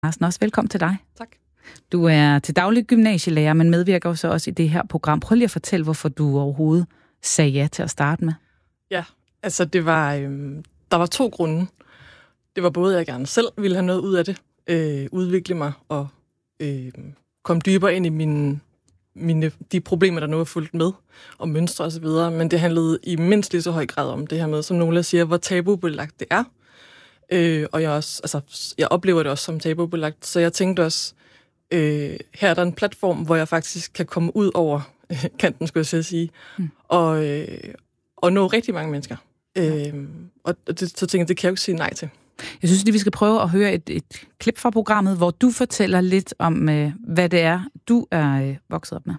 Carsten, også velkommen til dig. Tak. Du er til daglig gymnasielærer, men medvirker jo så også i det her program. Prøv lige at fortælle, hvorfor du overhovedet sagde ja til at starte med. Ja, altså det var, der var 2 grunde. Det var både, at jeg gerne selv ville have noget ud af det, udvikle mig og komme dybere ind i de problemer, der nu er fulgt med, og mønstre osv., men det handlede i mindst lige så høj grad om det her med, som nogle siger, hvor tabubelagt det er. Og jeg oplever det også som tabubelagt, så jeg tænkte også, her er der en platform, hvor jeg faktisk kan komme ud over kanten, skulle jeg sige, og nå rigtig mange mennesker. Og så tænkte jeg, det kan jeg jo ikke sige nej til. Jeg synes lige, vi skal prøve at høre et klip fra programmet, hvor du fortæller lidt om, hvad det er, du er vokset op med.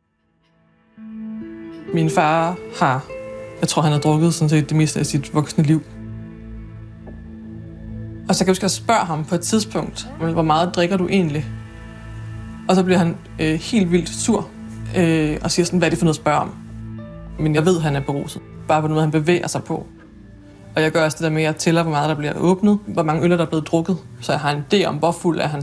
Min far jeg tror, han har drukket sådan set det meste af sit voksne liv. Og så kan jeg huske at spørge ham på et tidspunkt, hvor meget drikker du egentlig? Og så bliver han helt vildt sur og siger sådan, hvad er det for noget at spørge om? Men jeg ved, at han er beruset. Bare på noget, han bevæger sig på. Og jeg gør også det der med, at jeg tæller, hvor meget der bliver åbnet, hvor mange øl der er blevet drukket, så jeg har en idé om, hvor fuld er han.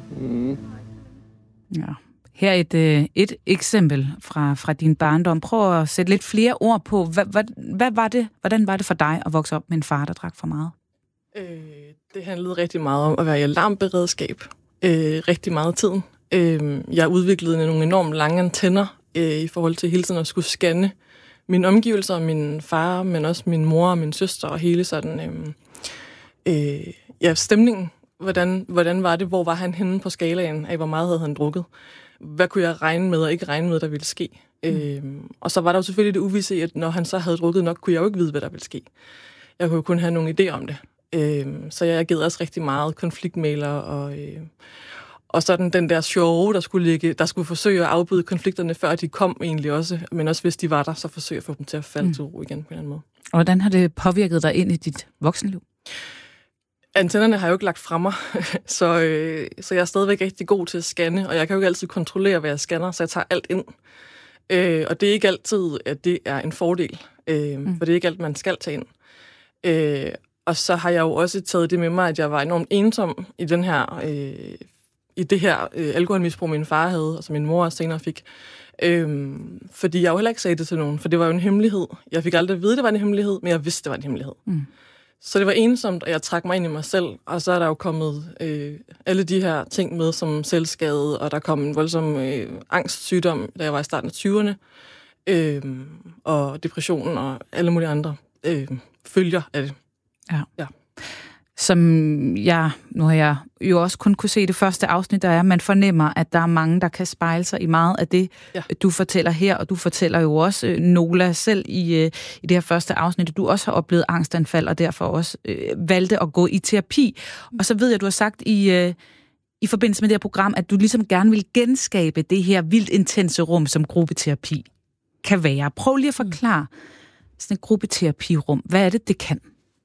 Ja. Her et eksempel fra din barndom. Prøv at sætte lidt flere ord på. Hvordan var det for dig at vokse op med en far, der drak for meget? Det handlede rigtig meget om at være i alarmberedskab. Rigtig meget af tiden. Jeg udviklede nogle enormt lange antenner i forhold til hele tiden at skulle scanne mine omgivelser, min far, men også min mor og min søster, og hele sådan, stemningen. Hvordan var det? Hvor var han henne på skalaen af, hvor meget havde han drukket? Hvad kunne jeg regne med og ikke regne med, der ville ske? Og så var der jo selvfølgelig det uvisse i, at når han så havde drukket nok, kunne jeg jo ikke vide, hvad der ville ske. Jeg kunne jo kun have nogle idéer om det. Så jeg agerede også rigtig meget konfliktmægler og sådan den der show, der skulle forsøge at afbryde konflikterne, før de kom egentlig også. Men også hvis de var der, så forsøge at få dem til at falde til ro igen på en eller anden måde. Og hvordan har det påvirket dig ind i dit voksenliv? Antennerne har jo ikke lagt fra mig, så jeg er stadigvæk rigtig god til at scanne, og jeg kan jo ikke altid kontrollere, hvad jeg scanner, så jeg tager alt ind. Og det er ikke altid, at det er en fordel, for det er ikke alt, man skal tage ind. Og så har jeg jo også taget det med mig, at jeg var enormt ensom i det her alkoholmisbrug, min far havde, og som min mor senere fik. Fordi jeg jo heller ikke sagde det til nogen, for det var jo en hemmelighed. Jeg fik aldrig at vide, det var en hemmelighed, men jeg vidste, det var en hemmelighed. Så det var ensomt, og jeg trak mig ind i mig selv, og så er der jo kommet alle de her ting med, som selvskade, og der kom en voldsom angstsygdom, da jeg var i starten af 20'erne, og depression og alle mulige andre følger af det. Ja. Nu har jeg jo også kun kunne se det første afsnit, der er, man fornemmer, at der er mange, der kan spejle sig i meget af det, du fortæller her, og du fortæller jo også, Nola, selv i det her første afsnit, at du også har oplevet angstanfald, og derfor også valgte at gå i terapi. Og så ved jeg, at du har sagt i forbindelse med det her program, at du ligesom gerne vil genskabe det her vildt intense rum, som gruppeterapi kan være. Prøv lige at forklare sådan et gruppeterapirum. Hvad er det kan?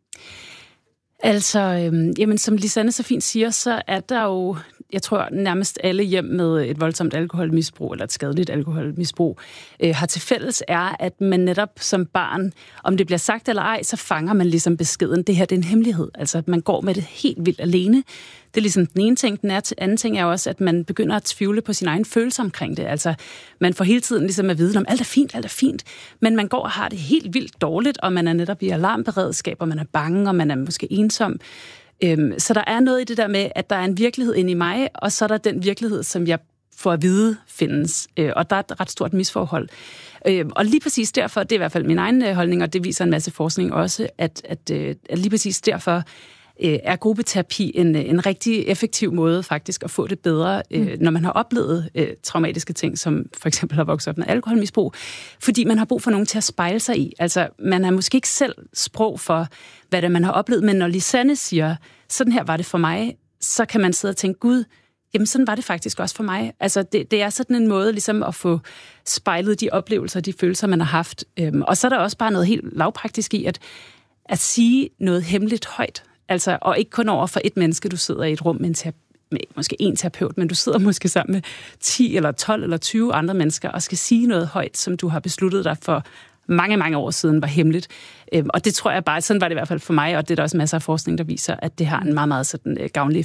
Altså, som Lisanne så fint siger, så er der jo, jeg tror nærmest alle hjem med et voldsomt alkoholmisbrug, eller et skadeligt alkoholmisbrug, har til fælles er, at man netop som barn, om det bliver sagt eller ej, så fanger man ligesom beskeden. Det her, det er en hemmelighed. Altså, at man går med det helt vildt alene. Det er ligesom den ene ting. Den anden ting er jo også, at man begynder at tvivle på sin egen følelse omkring det. Altså, man får hele tiden ligesom at vide, om alt er fint. Men man går og har det helt vildt dårligt, og man er netop i alarmberedskab, og man er bange, og man er måske ensom. Så der er noget i det der med, at der er en virkelighed inde i mig, og så er der den virkelighed, som jeg får at vide findes. Og der er et ret stort misforhold. Og lige præcis derfor, det er i hvert fald min egen holdning, og det viser en masse forskning også, at lige præcis derfor er gruppeterapi en rigtig effektiv måde faktisk at få det bedre, når man har oplevet traumatiske ting, som for eksempel har vokset op med alkoholmisbrug, fordi man har brug for nogen til at spejle sig i. Altså, man har måske ikke selv sprog for, hvad det man har oplevet, men når Lisanne siger, sådan her var det for mig, så kan man sidde og tænke, gud, jamen sådan var det faktisk også for mig. Altså, det er sådan en måde ligesom at få spejlet de oplevelser, de følelser, man har haft. Og så er der også bare noget helt lavpraktisk i, at sige noget hemmeligt højt. Altså, og ikke kun over for et menneske, du sidder i et rum med måske en terapeut, men du sidder måske sammen med 10 eller 12 eller 20 andre mennesker og skal sige noget højt, som du har besluttet dig for mange, mange år siden var hemmeligt. Og det tror jeg bare, sådan var det i hvert fald for mig, og det er der også masser af forskning, der viser, at det har en meget, meget sådan gavnlig effekt.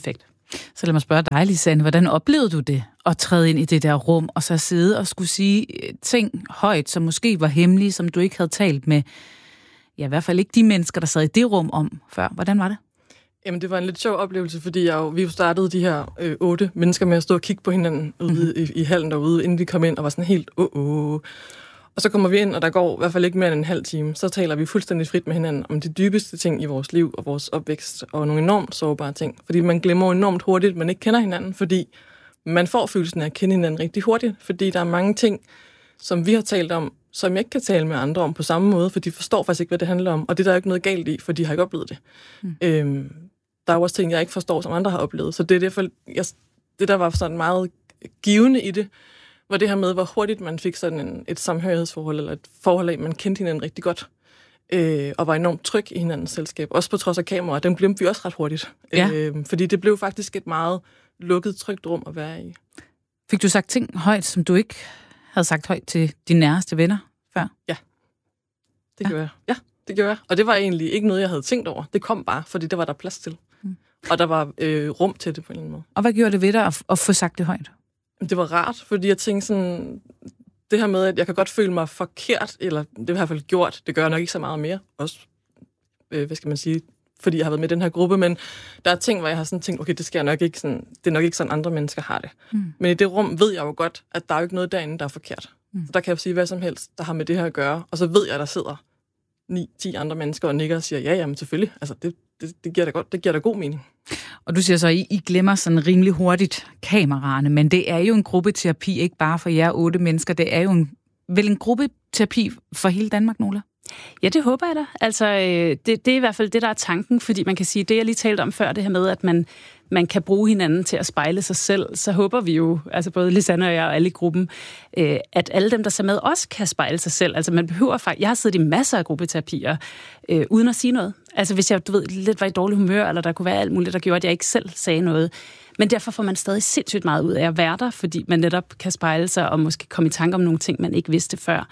Så lad mig spørge dig, Lisanne, hvordan oplevede du det at træde ind i det der rum, og så sidde og skulle sige ting højt, som måske var hemmelige, som du ikke havde talt med, ja, i hvert fald ikke de mennesker, der sad i det rum om før. Hvordan var det? Jamen, det var en lidt sjov oplevelse, fordi vi startede de her 8 mennesker med at stå og kigge på hinanden ude i hallen derude, inden vi kom ind, og var sådan helt Og så kommer vi ind, og der går i hvert fald ikke mere end en halv time. Så taler vi fuldstændig frit med hinanden om de dybeste ting i vores liv og vores opvækst, og nogle enormt sårbare ting. Fordi man glemmer enormt hurtigt, at man ikke kender hinanden, fordi man får følelsen af at kende hinanden rigtig hurtigt, fordi der er mange ting, som vi har talt om, som jeg ikke kan tale med andre om på samme måde, for de forstår faktisk ikke, hvad det handler om, og det der er ikke noget galt i, for de har ikke oplevet det. Der er jo også ting, jeg ikke forstår, som andre har oplevet, så det er derfor, det der var sådan meget givende i det, var det her med, hvor hurtigt man fik sådan et samhørighedsforhold, eller et forhold af, man kendte hinanden rigtig godt, og var enormt tryg i hinandens selskab. Også på trods af kameraer, dem glemte vi også ret hurtigt. Ja. Fordi det blev faktisk et meget lukket, trygt rum at være i. Fik du sagt ting højt, som du ikke havde sagt højt til dine nærmeste venner før? Ja, det gjorde jeg. Ja, det gjorde jeg. Og det var egentlig ikke noget, jeg havde tænkt over. Det kom bare, fordi der var der plads til. Og der var rum til det på en eller anden måde. Og hvad gjorde det ved dig at få sagt det højt? Det var rart, fordi jeg tænkte sådan, det her med, at jeg kan godt føle mig forkert, eller det har jeg i hvert fald gjort, det gør jeg nok ikke så meget mere, også, hvad skal man sige, fordi jeg har været med i den her gruppe, men der er ting, hvor jeg har sådan tænkt, okay, det er nok ikke sådan, andre mennesker har det. Men i det rum ved jeg jo godt, at der er jo ikke noget derinde, der er forkert. Så der kan jeg jo sige hvad som helst, der har med det her at gøre, og så ved jeg, at der sidder 9-10 andre mennesker og nikker og siger, ja, men selvfølgelig, altså det giver da godt, det giver da god mening. Og du siger så, at I glemmer sådan rimelig hurtigt kameraerne, men det er jo en gruppeterapi, ikke bare for jer 8 mennesker, det er jo vel en gruppeterapi for hele Danmark, Nola? Ja, det håber jeg da. Altså, det er i hvert fald det, der er tanken, fordi man kan sige, det jeg lige talte om før, det her med, at man kan bruge hinanden til at spejle sig selv, så håber vi jo, altså både Lisanne og jeg og alle i gruppen, at alle dem, der ser med, også kan spejle sig selv. Altså man behøver faktisk, jeg har siddet i masser af gruppeterapier, uden at sige noget. Altså hvis jeg, lidt var i dårlig humør, eller der kunne være alt muligt, der gjorde, at jeg ikke selv sagde noget. Men derfor får man stadig sindssygt meget ud af at være der, fordi man netop kan spejle sig og måske komme i tanke om nogle ting, man ikke vidste før.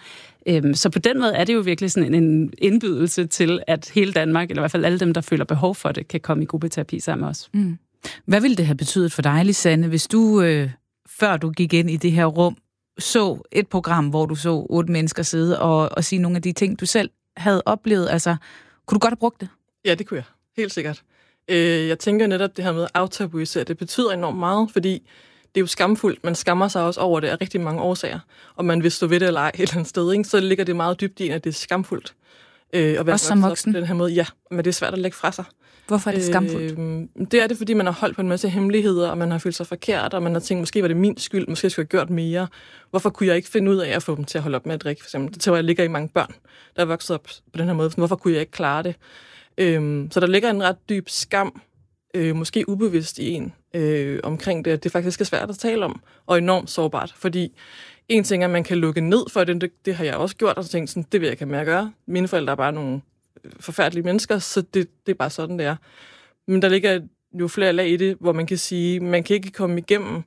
Så på den måde er det jo virkelig sådan en indbydelse til, at hele Danmark, eller i hvert fald alle dem, der føler behov for det, kan komme i gruppeterapi sammen med os. Hvad ville det have betydet for dig, Lisanne, hvis du, før du gik ind i det her rum, så et program, hvor du så 8 mennesker sidde og sige nogle af de ting, du selv havde oplevet? Altså, kunne du godt have brugt det? Ja, det kunne jeg. Helt sikkert. Jeg tænker netop det her med at aftabuisere, det betyder enormt meget, fordi det er jo skamfuldt. Man skammer sig også over det af rigtig mange årsager. Og man vil stå ved det eller ej et eller andet sted, ikke? Så ligger det meget dybt i en, at det er skamfuldt. Også som voksen? På den her måde. Ja, men det er svært at lægge fra sig. Hvorfor er det skamfuldt? Det er det, fordi man har holdt på en masse hemmeligheder, og man har følt sig forkert, og man har tænkt, måske var det min skyld, måske skulle jeg have gjort mere. Hvorfor kunne jeg ikke finde ud af at få dem til at holde op med at drikke, for eksempel? Det tror jeg ligger i mange børn, der er vokset op på den her måde. Hvorfor kunne jeg ikke klare det? Så der ligger en ret dyb skam, måske ubevidst i en, omkring det, at det faktisk er svært at tale om, og enormt sårbart, fordi en ting er, at man kan lukke ned for det har jeg også gjort, og så tænkt sådan, det vil jeg ikke have med at gøre. Mine forældre er bare nogle forfærdelige mennesker, så det er bare sådan, det er. Men der ligger jo flere lag i det, hvor man kan sige, man kan ikke komme igennem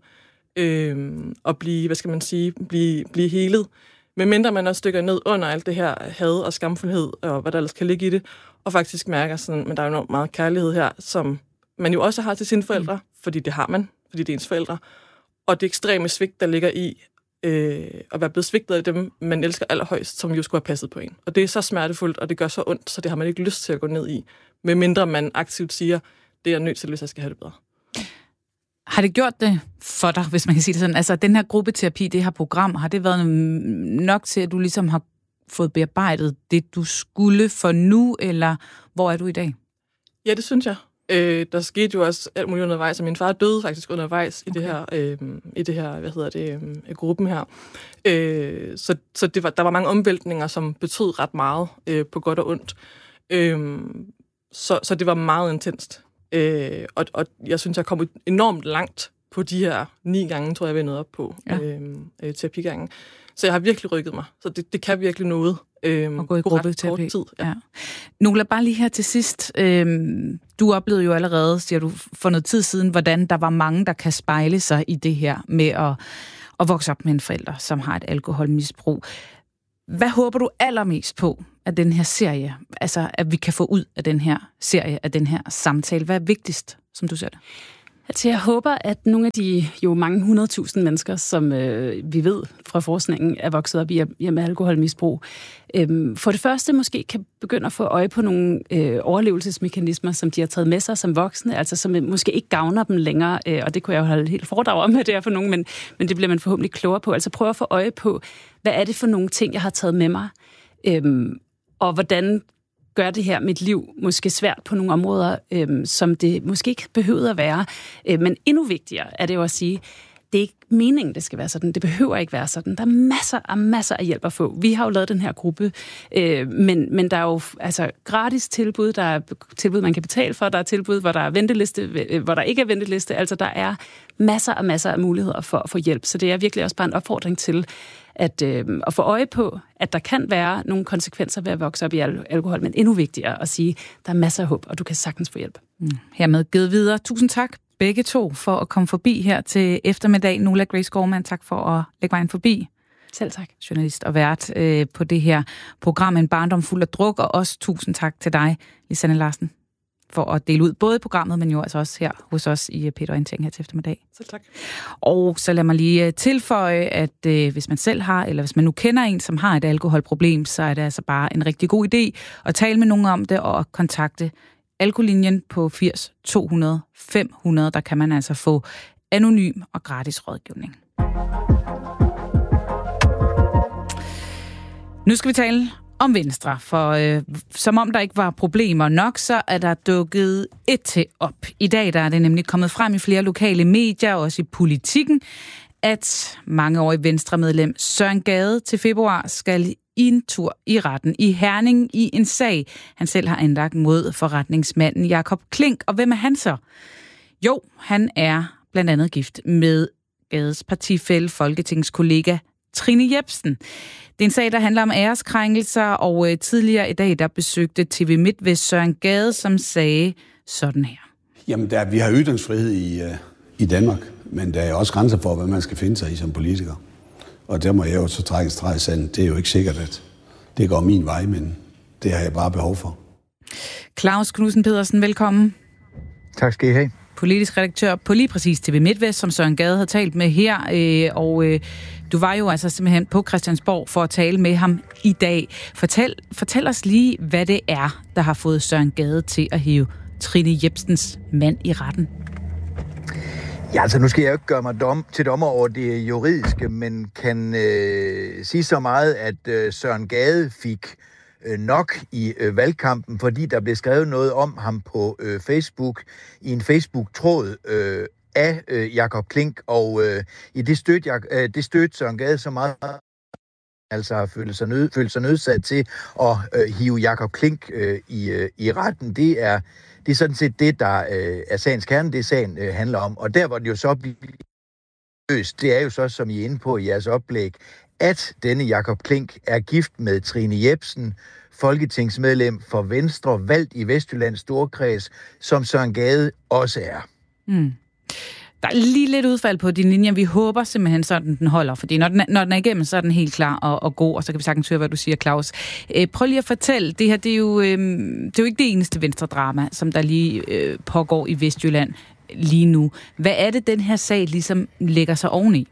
og blive, hvad skal man sige, blive helet, medmindre man også stykker ned under alt det her had og skamfuldhed, og hvad der ellers kan ligge i det, og faktisk mærker sådan, men der er jo enormt meget kærlighed her, som man jo også har til sine forældre, fordi det har man, fordi det er ens forældre, og det ekstreme svigt, der ligger i at være blevet svigtet af dem, man elsker allerhøjst, som jo skulle have passet på en. Og det er så smertefuldt, og det gør så ondt, så det har man ikke lyst til at gå ned i, medmindre man aktivt siger, det er jeg nødt til, hvis jeg skal have det bedre. Har det gjort det for dig, hvis man kan sige det sådan? Altså, den her gruppeterapi, det her program, har det været nok til, at du ligesom har fået bearbejdet det, du skulle for nu, eller hvor er du i dag? Ja, det synes jeg. Der skete jo også alt muligt undervejs, og min far døde faktisk undervejs i det her, gruppen her. Så der var mange omvæltninger, som betød ret meget på godt og ondt. Så det var meget intenst. Og jeg synes, jeg kom enormt langt på de her 9 gange, tror jeg, jeg nåede op på terapigangen. Så jeg har virkelig rykket mig. Så det kan virkelig noget. Og gå i gruppeterapi. Ja. Nola, bare lige her til sidst. Du oplevede jo allerede, siger du, for noget tid siden, hvordan der var mange, der kan spejle sig i det her med at vokse op med en forælder, som har et alkoholmisbrug. Hvad håber du allermest på af den her serie? Altså, at vi kan få ud af den her serie, af den her samtale. Hvad er vigtigst, som du ser det? Altså, jeg håber, at nogle af de jo mange 100.000 mennesker, som vi ved fra forskningen er vokset op i med alkoholmisbrug, for det første måske kan begynde at få øje på nogle overlevelsesmekanismer, som de har taget med sig som voksne, altså som måske ikke gavner dem længere, og det kunne jeg jo holde helt foredrag om, at det er for nogen, men det bliver man forhåbentlig klogere på. Altså prøve at få øje på, hvad er det for nogle ting, jeg har taget med mig, og hvordan gør det her mit liv måske svært på nogle områder, som det måske ikke behøver at være. Men endnu vigtigere er det jo at sige, det er ikke meningen, det skal være sådan. Det behøver ikke være sådan. Der er masser af hjælp at få. Vi har jo lavet den her gruppe, men der er jo altså gratis tilbud, der er tilbud, man kan betale for, der er tilbud, hvor der er venteliste, hvor der ikke er venteliste. Altså, der er masser af muligheder for at få hjælp. Så det er virkelig også bare en opfordring til at få øje på, at der kan være nogle konsekvenser ved at vokse op i alkohol, men endnu vigtigere at sige, der er masser af håb, og du kan sagtens få hjælp. Hermed givet videre. Tusind tak begge to for at komme forbi her til eftermiddag. Nola Grace Gorman, tak for at lægge vejen forbi. Selv tak. Journalist og vært på det her program En barndom fuld af druk, og også tusind tak til dig, Lisanne Larsen, for at dele ud både i programmet, men jo altså også her hos os i P1 Orientering her til eftermiddag. Selv tak. Og så lad mig lige tilføje, at hvis man selv har, eller hvis man nu kender en, som har et alkoholproblem, så er det altså bare en rigtig god idé at tale med nogen om det og kontakte Alkolinjen på 80 200 500. Der kan man altså få anonym og gratis rådgivning. Nu skal vi tale om Venstre, for som om der ikke var problemer nok, så er der dukket et til op. I dag der er det nemlig kommet frem i flere lokale medier, også i Politikken, at mangeårig Venstre-medlem Søren Gade til februar skal i en tur i retten i Herning i en sag, han selv har anlagt mod forretningsmanden Jakob Klink. Og hvem er han så? Jo, han er blandt andet gift med Gades partifælle, folketingskollega Trine Jepsen. Det er en sag, der handler om æreskrænkelser, og tidligere i dag, der besøgte TV MidtVest Søren Gade, som sagde sådan her. Jamen, vi har ytringsfrihed i Danmark, men der er også grænser for, hvad man skal finde sig i som politiker. Og der må jeg jo så trække en streg i sandet. Det er jo ikke sikkert, at det går min vej, men det har jeg bare behov for. Claus Knudsen Pedersen, velkommen. Tak skal I have. Politisk redaktør på lige præcis TV MidtVest, som Søren Gade har talt med her, og du var jo altså simpelthen på Christiansborg for at tale med ham i dag. Fortæl os lige, hvad det er, der har fået Søren Gade til at hive Trine Jepsens mand i retten. Ja, altså nu skal jeg jo ikke gøre mig til dommer over det juridiske, men kan sige så meget, at Søren Gade fik nok i valgkampen, fordi der blev skrevet noget om ham på Facebook, i en Facebook-tråd af Jakob Klink, og i det stødte Søren Gade så meget, altså har følt sig nødsat til at hive Jakob Klink i retten. Det er sådan set det, der er sagens kerne, det sagen handler om. Og der, hvor det jo så bliver løst, det er jo så, som I er inde på i jeres oplæg, at denne Jakob Klink er gift med Trine Jepsen, folketingsmedlem for Venstre, valgt i Vestjyllands Storkreds, som Søren Gade også er. Mm. Der er lige lidt udfald på din linje. Vi håber simpelthen, sådan den holder, fordi når den er igennem, så er den helt klar og god, og så kan vi sagtens høre, hvad du siger, Claus. Prøv lige at fortælle, det her, det er jo ikke det eneste Venstre-drama, som der lige pågår i Vestjylland lige nu. Hvad er det, den her sag ligesom lægger sig oveni?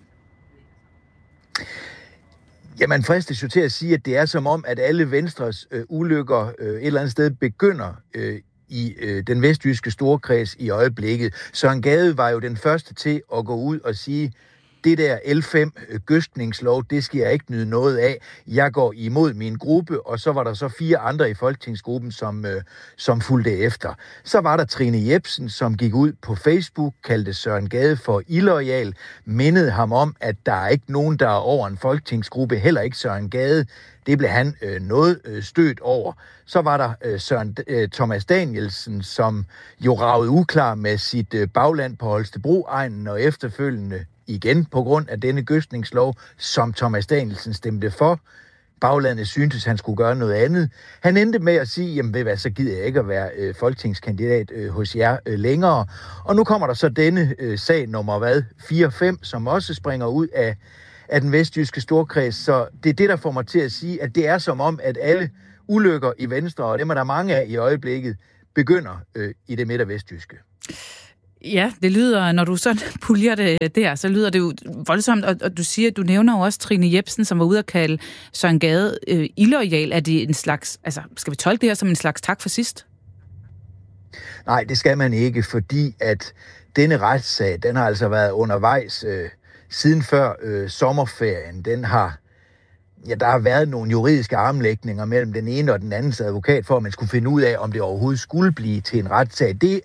Ja, man fristes jo til at sige, at det er som om, at alle Venstres ulykker et eller andet sted begynder i den vestjyske storkreds i øjeblikket. Søren Gade var jo den første til at gå ud og sige, det der L5 gødskningslov, det skal jeg ikke nyde noget af. Jeg går imod min gruppe, og så var der så 4 andre i folketingsgruppen, som fulgte efter. Så var der Trine Jepsen, som gik ud på Facebook, kaldte Søren Gade for illoyal, mindede ham om, at der er ikke nogen, der er over en folketingsgruppe, heller ikke Søren Gade. Det blev han noget stødt over. Så var der Thomas Danielsen, som jo ragede uklar med sit bagland på Holstebro-egnen og efterfølgende igen på grund af denne gødskningslov, som Thomas Danielsen stemte for. Baglandet syntes, han skulle gøre noget andet. Han endte med at sige, jamen ved hvad, så gider jeg ikke at være folketingskandidat hos jer længere. Og nu kommer der så denne sag nummer 4-5, som også springer ud af den vestjyske storkreds. Så det er det, der får mig til at sige, at det er som om, at alle ulykker i Venstre, og dem er der mange af i øjeblikket, begynder i det midt- og vestjyske. Ja, det lyder, når du så puljer det der, så lyder det jo voldsomt, og du nævner jo også Trine Jepsen, som var ude at kalde Søren Gade illoyal. Er det en slags, altså skal vi tolke det her som en slags tak for sidst? Nej, det skal man ikke, fordi at denne retssag, den har altså været undervejs siden før sommerferien. Der har været nogle juridiske armlægninger mellem den ene og den andens advokat, for at man skulle finde ud af, om det overhovedet skulle blive til en retssag. Det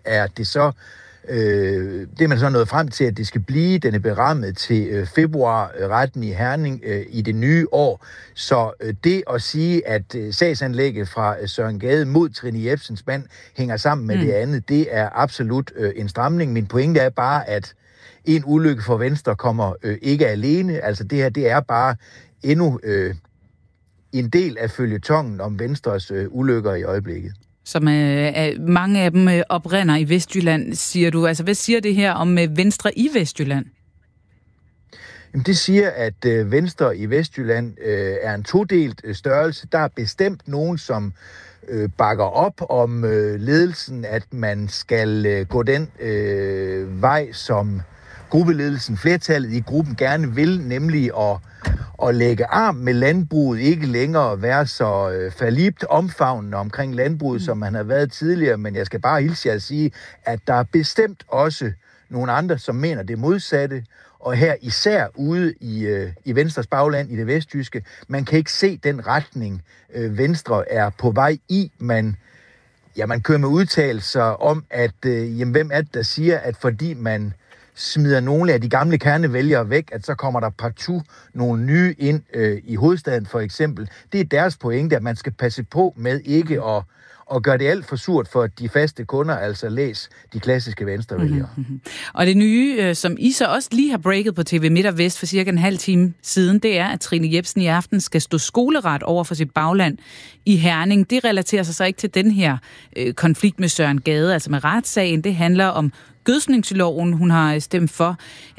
er man så nået frem til, at det skal blive. Den er berammet til februar, retten i Herning i det nye år. Så det at sige, at sagsanlægget fra Søren Gade mod Trine Jepsens mand hænger sammen med det andet, det er absolut en stramning. Min pointe er bare, at en ulykke for Venstre kommer ikke alene. Altså det her, det er bare endnu en del af føljetongen om Venstres ulykker i øjeblikket. Som mange af dem oprinder i Vestjylland, siger du. Altså, hvad siger det her om Venstre i Vestjylland? Jamen, det siger, at Venstre i Vestjylland er en todelt størrelse. Der er bestemt nogen, som bakker op om ledelsen, at man skal gå den vej, som gruppeledelsen, flertallet i gruppen gerne vil, nemlig at lægge arm med landbruget, ikke længere være så fallibt omfavnende omkring landbruget, som man har været tidligere, men jeg skal bare hilse jer at sige, at der er bestemt også nogle andre, som mener det modsatte, og her især ude i Venstres bagland, i det vestjyske, man kan ikke se den retning, Venstre er på vej i. Man kører med udtalelser om, at hvem er det, der siger, at fordi man smider nogle af de gamle kernevælgere væk, at så kommer der partout nogle nye ind i hovedstaden for eksempel. Det er deres pointe, at man skal passe på med ikke at gøre det alt for surt for de faste kunder, altså læs de klassiske venstrevælgere. Mm-hmm. Og det nye, som I så også lige har breaket på TV Midt og Vest for cirka en halv time siden, det er, at Trine Jepsen i aften skal stå skoleret over for sit bagland i Herning. Det relaterer sig så ikke til den her konflikt med Søren Gade, altså med retssagen. Det handler om gødsningsloven, hun har stemt for.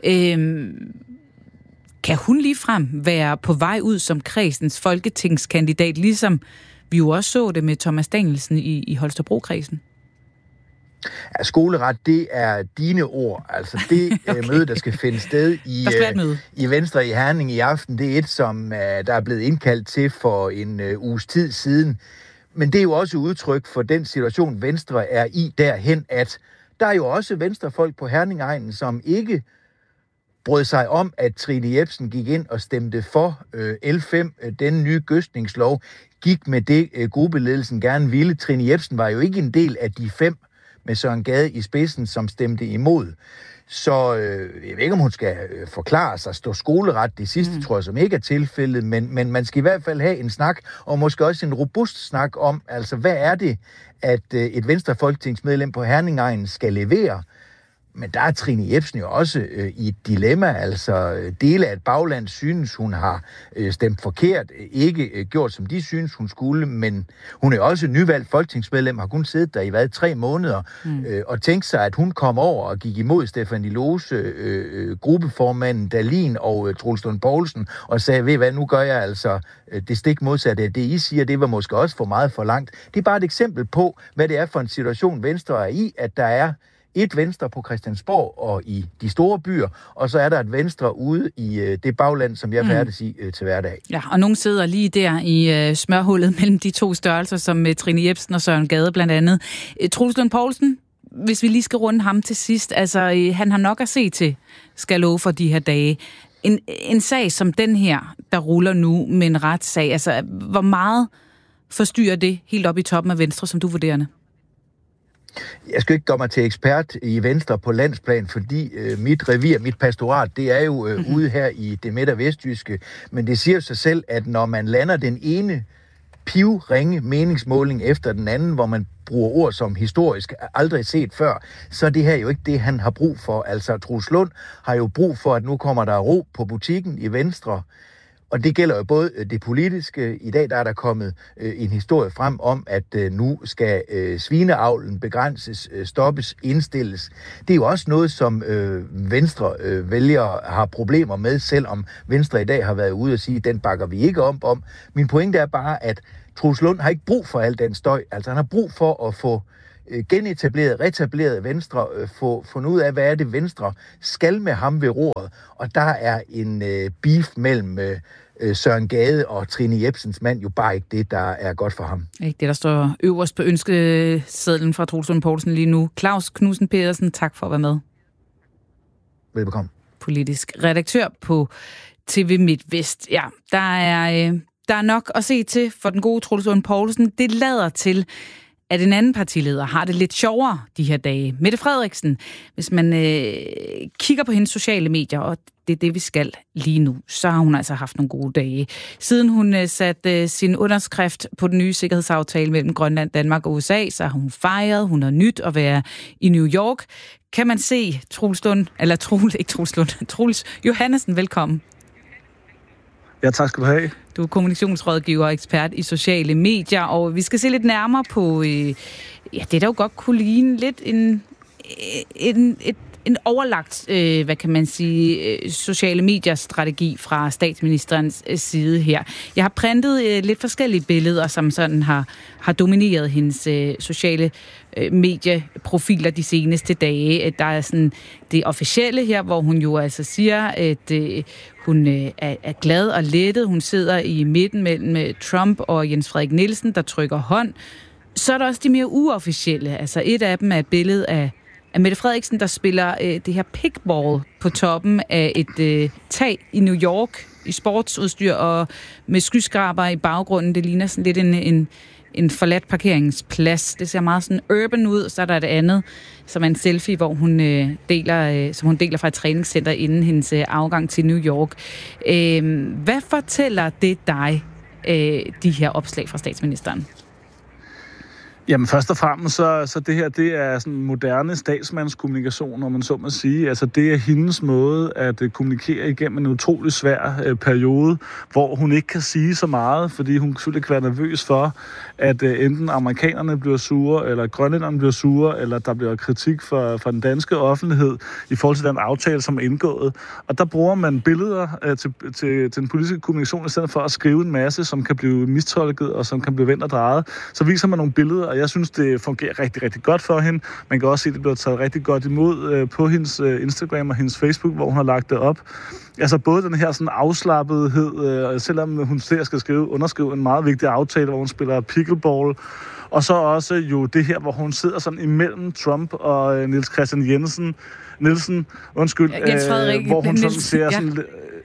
Kan hun ligefrem være på vej ud som kredsens folketingskandidat, ligesom vi jo også så det med Thomas Danielsen i Holstebro-kredsen? Ja, skoleret, det er dine ord. Altså det okay. Møde, der skal finde sted i Venstre i Herning i aften, det er et, som der er blevet indkaldt til for en uges tid siden. Men det er jo også udtryk for den situation, Venstre er i derhen, at der er jo også venstrefolk på Herningegnen, som ikke brød sig om, at Trine Jepsen gik ind og stemte for L5, den nye gødskningslov, gik med det gruppeledelsen gerne ville. Trine Jepsen var jo ikke en del af de 5 med Søren Gade i spidsen, som stemte imod. Så jeg ved ikke, om hun skal forklare sig, stå skoleret. Det sidste tror jeg, som ikke er tilfældet, men man skal i hvert fald have en snak, og måske også en robust snak om, altså hvad er det, at et venstrefolketingsmedlem på Herningegnen skal levere. Men der er Trine Jepsen jo også i et dilemma, altså dele af et bagland synes, hun har stemt forkert, ikke gjort som de synes, hun skulle, men hun er også nyvalgt folketingsmedlem, har kun siddet der i 3 måneder, og tænkt sig, at hun kom over og gik imod Stefanie Lose, gruppeformanden Dahlin og Troels Lund Poulsen, og sagde, ved hvad, nu gør jeg altså det stik modsatte af det, I siger, det var måske også for meget for langt. Det er bare et eksempel på, hvad det er for en situation, Venstre er i, at der er et Venstre på Christiansborg og i de store byer, og så er der et Venstre ude i det bagland, som jeg færdes i til hverdag. Ja, og nogen sidder lige der i smørhullet mellem de 2 størrelser, som Trine Jepsen og Søren Gade blandt andet. Troels Lund Poulsen, hvis vi lige skal runde ham til sidst, altså han har nok at se til, skal love for de her dage. En sag som den her, der ruller nu med en retssag, altså hvor meget forstyrrer det helt op i toppen af Venstre, som du vurderende? Jeg skal ikke gøre mig til ekspert i Venstre på landsplan, fordi mit revir, mit pastorat, det er jo ude her i det midt- og vestjyske. Men det siger sig selv, at når man lander den ene pivringe meningsmåling efter den anden, hvor man bruger ord som historisk aldrig set før, så er det her jo ikke det, han har brug for. Altså, Troels Lund har jo brug for, at nu kommer der ro på butikken i Venstre. Og det gælder jo både det politiske. I dag der er der kommet en historie frem om, at nu skal svineavlen begrænses, stoppes, indstilles. Det er jo også noget, som Venstre vælgere har problemer med, selvom Venstre i dag har været ude og sige, den bakker vi ikke om. Min pointe er bare, at Troels Lund har ikke brug for al den støj. Altså han har brug for at få genetableret, retableret Venstre, få fundet ud af, hvad er det Venstre skal med ham ved roret. Og der er en beef mellem Søren Gade og Trine Jepsens mand jo bare ikke det, der er godt for ham. Ikke det, der står øverst på ønskesedlen fra Troels Lund Poulsen lige nu. Claus Knudsen Pedersen, tak for at være med. Velbekomme. Politisk redaktør på TV MidtVest. Ja, der er nok at se til for den gode Troels Lund Poulsen. Det lader til, at en anden partileder har det lidt sjovere de her dage. Mette Frederiksen, hvis man kigger på hendes sociale medier, og det er det, vi skal lige nu, så har hun altså haft nogle gode dage. Siden hun satte sin underskrift på den nye sikkerhedsaftale mellem Grønland, Danmark og USA, så har hun fejret, hun har nyt at være i New York. Kan man se Troels Johannesen, velkommen. Ja, tak skal du have. Du er kommunikationsrådgiver og ekspert i sociale medier, og vi skal se lidt nærmere på, det der jo godt kunne ligne lidt en overlagt, hvad kan man sige, sociale medier strategi fra statsministerens side her. Jeg har printet lidt forskellige billeder, som sådan har domineret hendes sociale medieprofiler de seneste dage. Der er sådan det officielle her, hvor hun jo altså siger, at hun er glad og lettet. Hun sidder i midten mellem Trump og Jens Frederik Nielsen, der trykker hånd. Så er der også de mere uofficielle. Altså et af dem er et billede af Mette Frederiksen, der spiller det her pickball på toppen af et tag i New York i sportsudstyr og med skyskraber i baggrunden. Det ligner sådan lidt en forladt parkeringsplads. Det ser meget sådan urban ud. Så er der et andet, som er en selfie, hvor hun deler fra et træningscenter inden hendes afgang til New York. Hvad fortæller det dig, de her opslag fra statsministeren? Jamen først og fremmest, så det her, det er sådan moderne statsmandskommunikation, når man så må sige. Altså det er hendes måde at kommunikere igennem en utrolig svær periode, hvor hun ikke kan sige så meget, fordi hun selvfølgelig kan være nervøs for, at enten amerikanerne bliver sure, eller grønlænderne bliver sure, eller der bliver kritik fra den danske offentlighed i forhold til den aftale, som er indgået. Og der bruger man billeder til den politiske kommunikation, i stedet for at skrive en masse, som kan blive mistolket, og som kan blive vendt og drejet. Så viser man nogle billeder, og jeg synes, det fungerer rigtig, rigtig godt for hende. Man kan også se, at det bliver taget rigtig godt imod på hendes Instagram og hendes Facebook, hvor hun har lagt det op. Altså både den her sådan afslappethed, selvom hun skal underskrive en meget vigtig aftale, hvor hun spiller pickleball, og så også jo det her, hvor hun sidder sådan imellem Trump og Niels Christian Nielsen, hvor hun sådan ser sådan...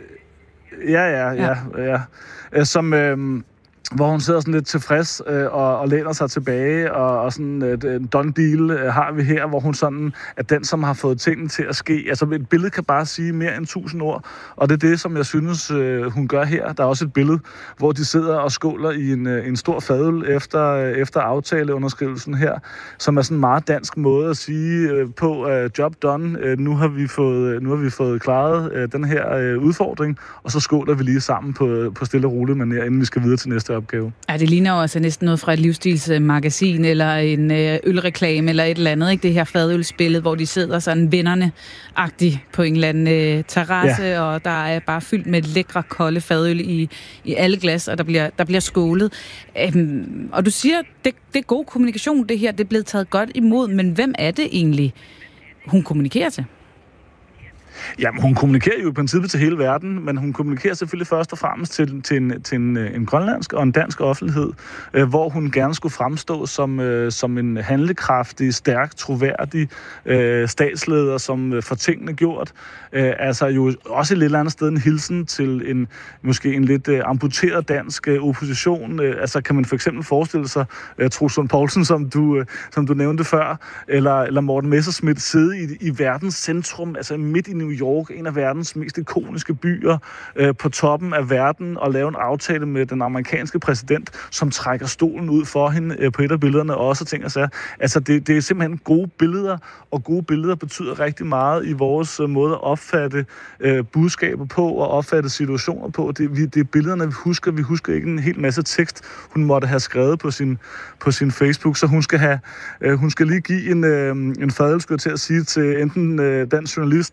Ja. Hvor hun sidder sådan lidt tilfreds og læner sig tilbage, og sådan en done deal har vi her, hvor hun sådan er den, som har fået tingene til at ske. Altså et billede kan bare sige mere end 1000 ord, og det er det, som jeg synes, hun gør her. Der er også et billede, hvor de sidder og skåler i en stor fadøl efter aftaleunderskrivelsen her, som er sådan en meget dansk måde at sige på job done. Nu har vi fået klaret den her udfordring, og så skåler vi lige sammen på stille og rolig manér, inden vi skal videre til næste opgave. Ja, det ligner jo altså næsten noget fra et livsstilsmagasin eller en ølreklame eller et eller andet, ikke? Det her fadølsbillede, hvor de sidder sådan vennerne-agtigt på en eller anden terrasse, ja. Og der er bare fyldt med lækre, kolde fadøl i alle glas, og der bliver skålet. Og du siger, det er god kommunikation, det her, det er blevet taget godt imod, men hvem er det egentlig, hun kommunikerer til? Jamen, hun kommunikerer jo i princippet til hele verden, men hun kommunikerer selvfølgelig først og fremmest til en grønlandsk og en dansk offentlighed, hvor hun gerne skulle fremstå som en handlekraftig, stærk, troværdig statsleder, som får tingene gjort. Altså jo også et lidt andet sted en hilsen til måske en lidt amputeret dansk opposition. Altså kan man for eksempel forestille sig Troels Lund Poulsen, som du nævnte før, eller Morten Messerschmidt sidde i verdens centrum, altså midt i New York, en af verdens mest ikoniske byer, på toppen af verden, og lave en aftale med den amerikanske præsident, som trækker stolen ud for hende på et af billederne, og også ting og sager. Altså det er simpelthen gode billeder, og gode billeder betyder rigtig meget i vores måde at opfatte budskaber på, og opfatte situationer på. Det er billederne, vi husker. Vi husker ikke en hel masse tekst, hun måtte have skrevet på sin Facebook, så hun skal lige give en fadøl, skulle jeg til at sige, til enten den journalist, jeg tror det er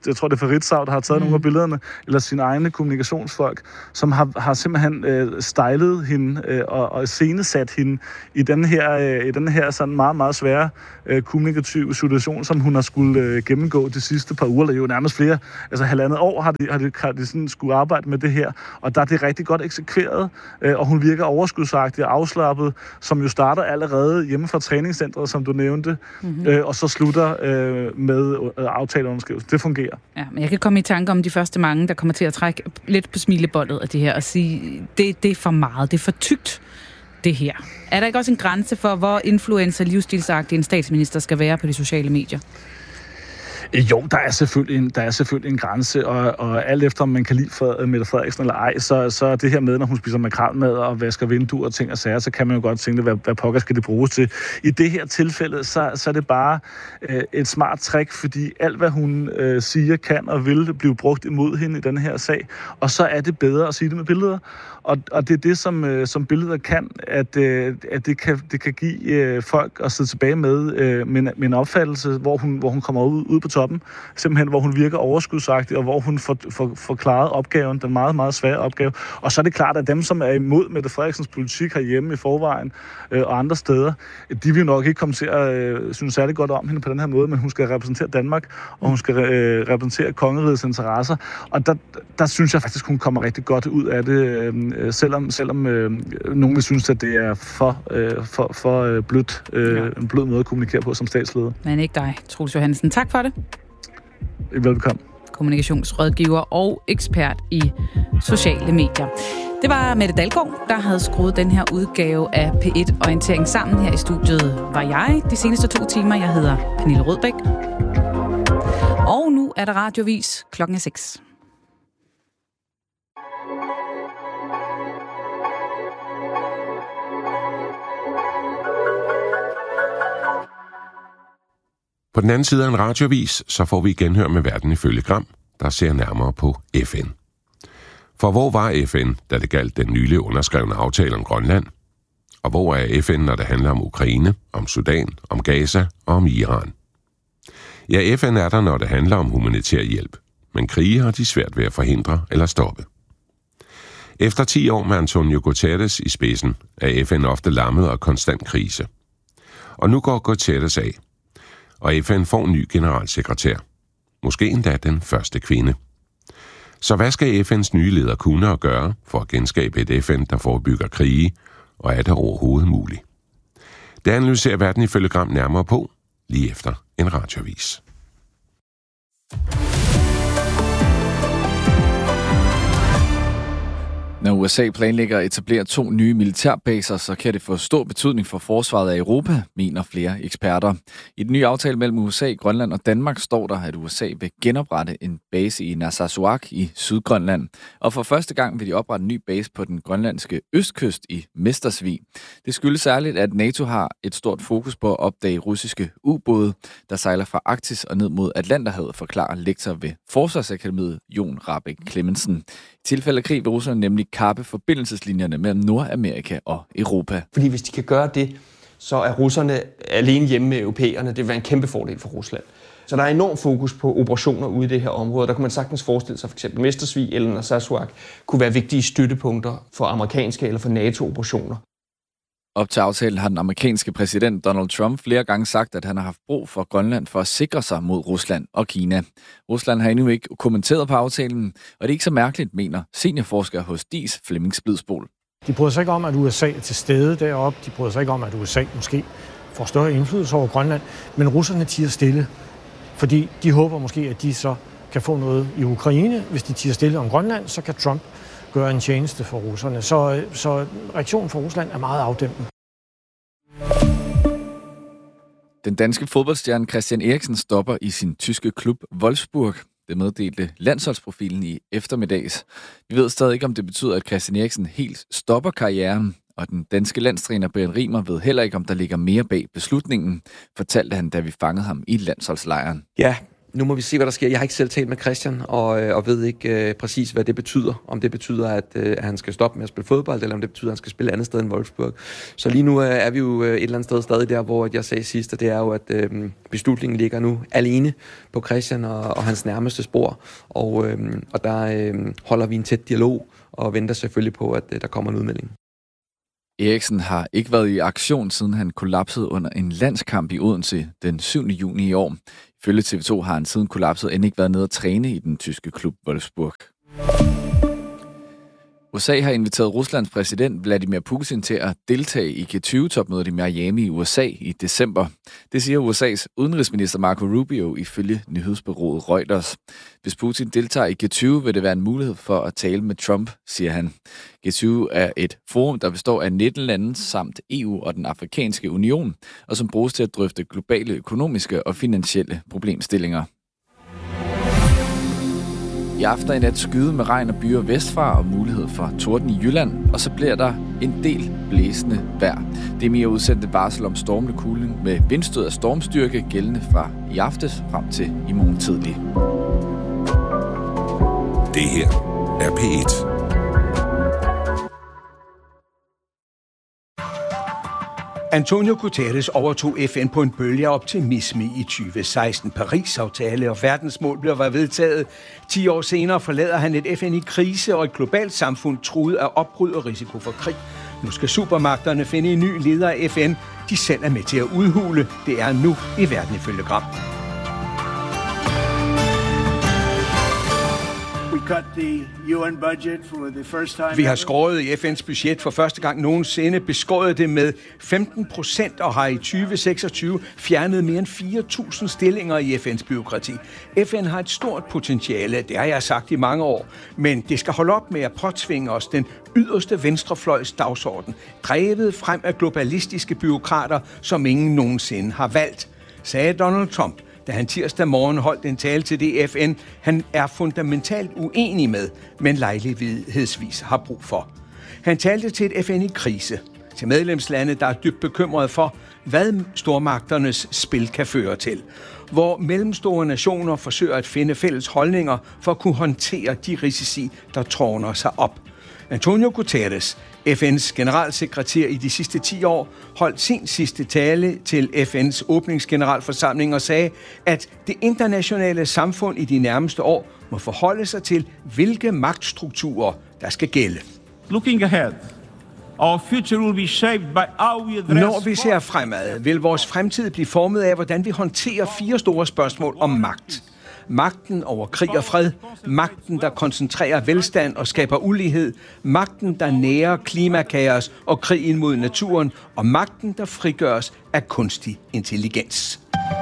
fra Ritzau, der har taget nogle af billederne, eller sine egne kommunikationsfolk, som har simpelthen stylet hende og iscenesat hende i den her sådan meget, meget svære kommunikative situation, som hun har skulle gennemgå de sidste par uger, eller jo nærmest flere, altså 1,5 år har de sådan skulle arbejde med det her, og der er det rigtig godt eksekveret, og hun virker overskudsagtig og afslappet, som jo starter allerede hjemme fra træningscentret, som du nævnte, og så slutter med aftaleunderskrivelse. Det fungerer. Ja, men jeg kan komme i tanke om de første mange, der kommer til at trække lidt på smilebåndet af det her, og sige, det er for meget, det er for tykt, det her. Er der ikke også en grænse for, hvor influencer-livsstilsagtig en statsminister skal være på de sociale medier? Jo, der er selvfølgelig en grænse, og alt efter, om man kan lide Mette Frederiksen eller ej, så er det her med, når hun spiser makrelmad og vasker vinduer og ting og sager, så kan man jo godt tænke, hvad pokker skal det bruges til. I det her tilfælde, så er det bare et smart trick, fordi alt, hvad hun siger, kan og vil blive brugt imod hende i den her sag, og så er det bedre at sige det med billeder. Og det er det, som billeder kan, at det kan give folk at sidde tilbage med en opfattelse, hvor hun kommer ud på toppen, simpelthen hvor hun virker overskudsagtig, og hvor hun får klaret opgaven, den meget, meget svære opgave. Og så er det klart, at dem, som er imod Mette Frederiksens politik herhjemme i forvejen og andre steder, de vil nok ikke komme til at synes særlig godt om hende på den her måde, men hun skal repræsentere Danmark, og hun skal repræsentere kongerigets interesser. Og der synes jeg faktisk, hun kommer rigtig godt ud af det, selvom nogen vil synes, at det er for blødt, en blød måde at kommunikere på som statsleder. Men ikke dig, Troels Johansen. Tak for det. Velbekomme. Kommunikationsrådgiver og ekspert i sociale medier. Det var Mette Dalgaard, der havde skruet den her udgave af P1 Orientering sammen. Her i studiet var jeg de seneste 2 timer. Jeg hedder Pernille Rødbæk. Og nu er der radiovis 6:00. På den anden side af en radiovis, så får vi genhør med Verden ifølge Gram, der ser nærmere på FN. For hvor var FN, da det galt den nylig underskrevne aftale om Grønland? Og hvor er FN, når det handler om Ukraine, om Sudan, om Gaza og om Iran? Ja, FN er der, når det handler om humanitær hjælp, men krige har de svært ved at forhindre eller stoppe. Efter 10 år med Antonio Guterres i spidsen, er FN ofte lammet og konstant krise. Og nu går Guterres af, og FN får en ny generalsekretær. Måske endda den første kvinde. Så hvad skal FN's nye leder kunne og gøre for at genskabe et FN, der forebygger krige, og er det overhovedet muligt? Det analyserer Verden ifølge Gram nærmere på, lige efter en radioavis. Når USA planlægger at etablere 2 nye militærbaser, så kan det få stor betydning for forsvaret af Europa, mener flere eksperter. I den nye aftale mellem USA, Grønland og Danmark står der, at USA vil genoprette en base i Narsarsuaq i Sydgrønland. Og for første gang vil de oprette en ny base på den grønlandske østkyst i Mestersvig. Det skyldes særligt, at NATO har et stort fokus på at opdage russiske ubåde, der sejler fra Arktis og ned mod Atlanterhavet, forklarer lektor ved Forsvarsakademiet Jon Rahbek Clemmensen. I tilfælde af krig vil Rusland nemlig kappe forbindelseslinjerne mellem Nordamerika og Europa. Fordi hvis de kan gøre det, så er russerne alene hjemme med europæerne. Det vil være en kæmpe fordel for Rusland. Så der er enorm fokus på operationer ude i det her område. Der kunne man sagtens forestille sig, f.eks. Mestersvig eller Narsarsuaq kunne være vigtige støttepunkter for amerikanske eller for NATO-operationer. Op til aftalen har den amerikanske præsident Donald Trump flere gange sagt, at han har haft brug for Grønland for at sikre sig mod Rusland og Kina. Rusland har endnu ikke kommenteret på aftalen, og det er ikke så mærkeligt, mener seniorforsker hos DIS Flemming Splidsbol. De bryder sig ikke om, at USA er til stede deroppe. De bryder sig ikke om, at USA måske får større indflydelse over Grønland. Men russerne tier stille, fordi de håber måske, at de så kan få noget i Ukraine. Hvis de tier stille om Grønland, så kan Trump gøre en tjeneste for russerne. Så reaktionen fra Rusland er meget afdæmpet. Den danske fodboldstjerne Christian Eriksen stopper i sin tyske klub Wolfsburg. Det meddelte landsholdsprofilen i eftermiddags. Vi ved stadig ikke, om det betyder, at Christian Eriksen helt stopper karrieren, og den danske landstræner Brian Riemer ved heller ikke, om der ligger mere bag beslutningen, fortalte han, da vi fangede ham i landsholdslejren. Ja, Nu må vi se, hvad der sker. Jeg har ikke selv talt med Christian, og ved ikke præcis, hvad det betyder. Om det betyder, at han skal stoppe med at spille fodbold, eller om det betyder, at han skal spille andet sted end Wolfsburg. Så lige nu er vi jo et eller andet sted stadig der, hvor jeg sagde sidst, at det er jo, at beslutningen ligger nu alene på Christian og hans nærmeste spor. Og der holder vi en tæt dialog og venter selvfølgelig på, at der kommer en udmelding. Eriksen har ikke været i aktion, siden han kollapsede under en landskamp i Odense den 7. juni i år. Ifølge TV2 har han siden kollapset end ikke været nede at træne i den tyske klub Wolfsburg. USA har inviteret Ruslands præsident Vladimir Putin til at deltage i G20-topmødet i Miami i USA i december. Det siger USA's udenrigsminister Marco Rubio ifølge nyhedsbureauet Reuters. Hvis Putin deltager i G20, vil det være en mulighed for at tale med Trump, siger han. G20 er et forum, der består af 19 lande samt EU og den afrikanske union, og som bruges til at drøfte globale økonomiske og finansielle problemstillinger. I aften i nat skyde med regn og byer vestfra og mulighed for torden i Jylland, og så bliver der en del blæsende vejr. Det er mere udsendte varsel om stormende kuling med vindstød af stormstyrke gældende fra i aftes frem til i morgen tidlig. Det her er P1. Antonio Guterres overtog FN på en bølge af optimisme i 2016. Paris-aftale og verdensmål blev vedtaget. 10 år senere forlader han et FN i krise og et globalt samfund truet af opbrud og risiko for krig. Nu skal supermagterne finde en ny leder af FN. De selv er med til at udhule. Det er nu i Verden ifølge Gram. Vi har skåret i FN's budget for første gang nogensinde, beskåret det med 15% og har i 2026 fjernet mere end 4.000 stillinger i FN's bureaukrati. FN har et stort potentiale, det har jeg sagt i mange år, men det skal holde op med at påtvinge os den yderste venstrefløjs dagsorden, drevet frem af globalistiske bureaukrater, som ingen nogensinde har valgt, sagde Donald Trump, da han tirsdag morgen holdt en tale til det FN, han er fundamentalt uenig med, men lejlighedsvis har brug for. Han talte til et FN i krise, til medlemslande, der er dybt bekymrede for, hvad stormagternes spil kan føre til, hvor mellemstore nationer forsøger at finde fælles holdninger for at kunne håndtere de risici, der tårner sig op. Antonio Guterres, FN's generalsekretær i de sidste 10 år, holdt sin sidste tale til FN's åbningsgeneralforsamling og sagde, at det internationale samfund i de nærmeste år må forholde sig til, hvilke magtstrukturer, der skal gælde. Looking ahead, our future will be shaped by how we address... Når vi ser fremad, vil vores fremtid blive formet af, hvordan vi håndterer 4 store spørgsmål om magt. Magten over krig og fred, magten, der koncentrerer velstand og skaber ulighed, magten, der nærer klimakaos og krigen mod naturen, og magten, der frigøres af kunstig intelligens.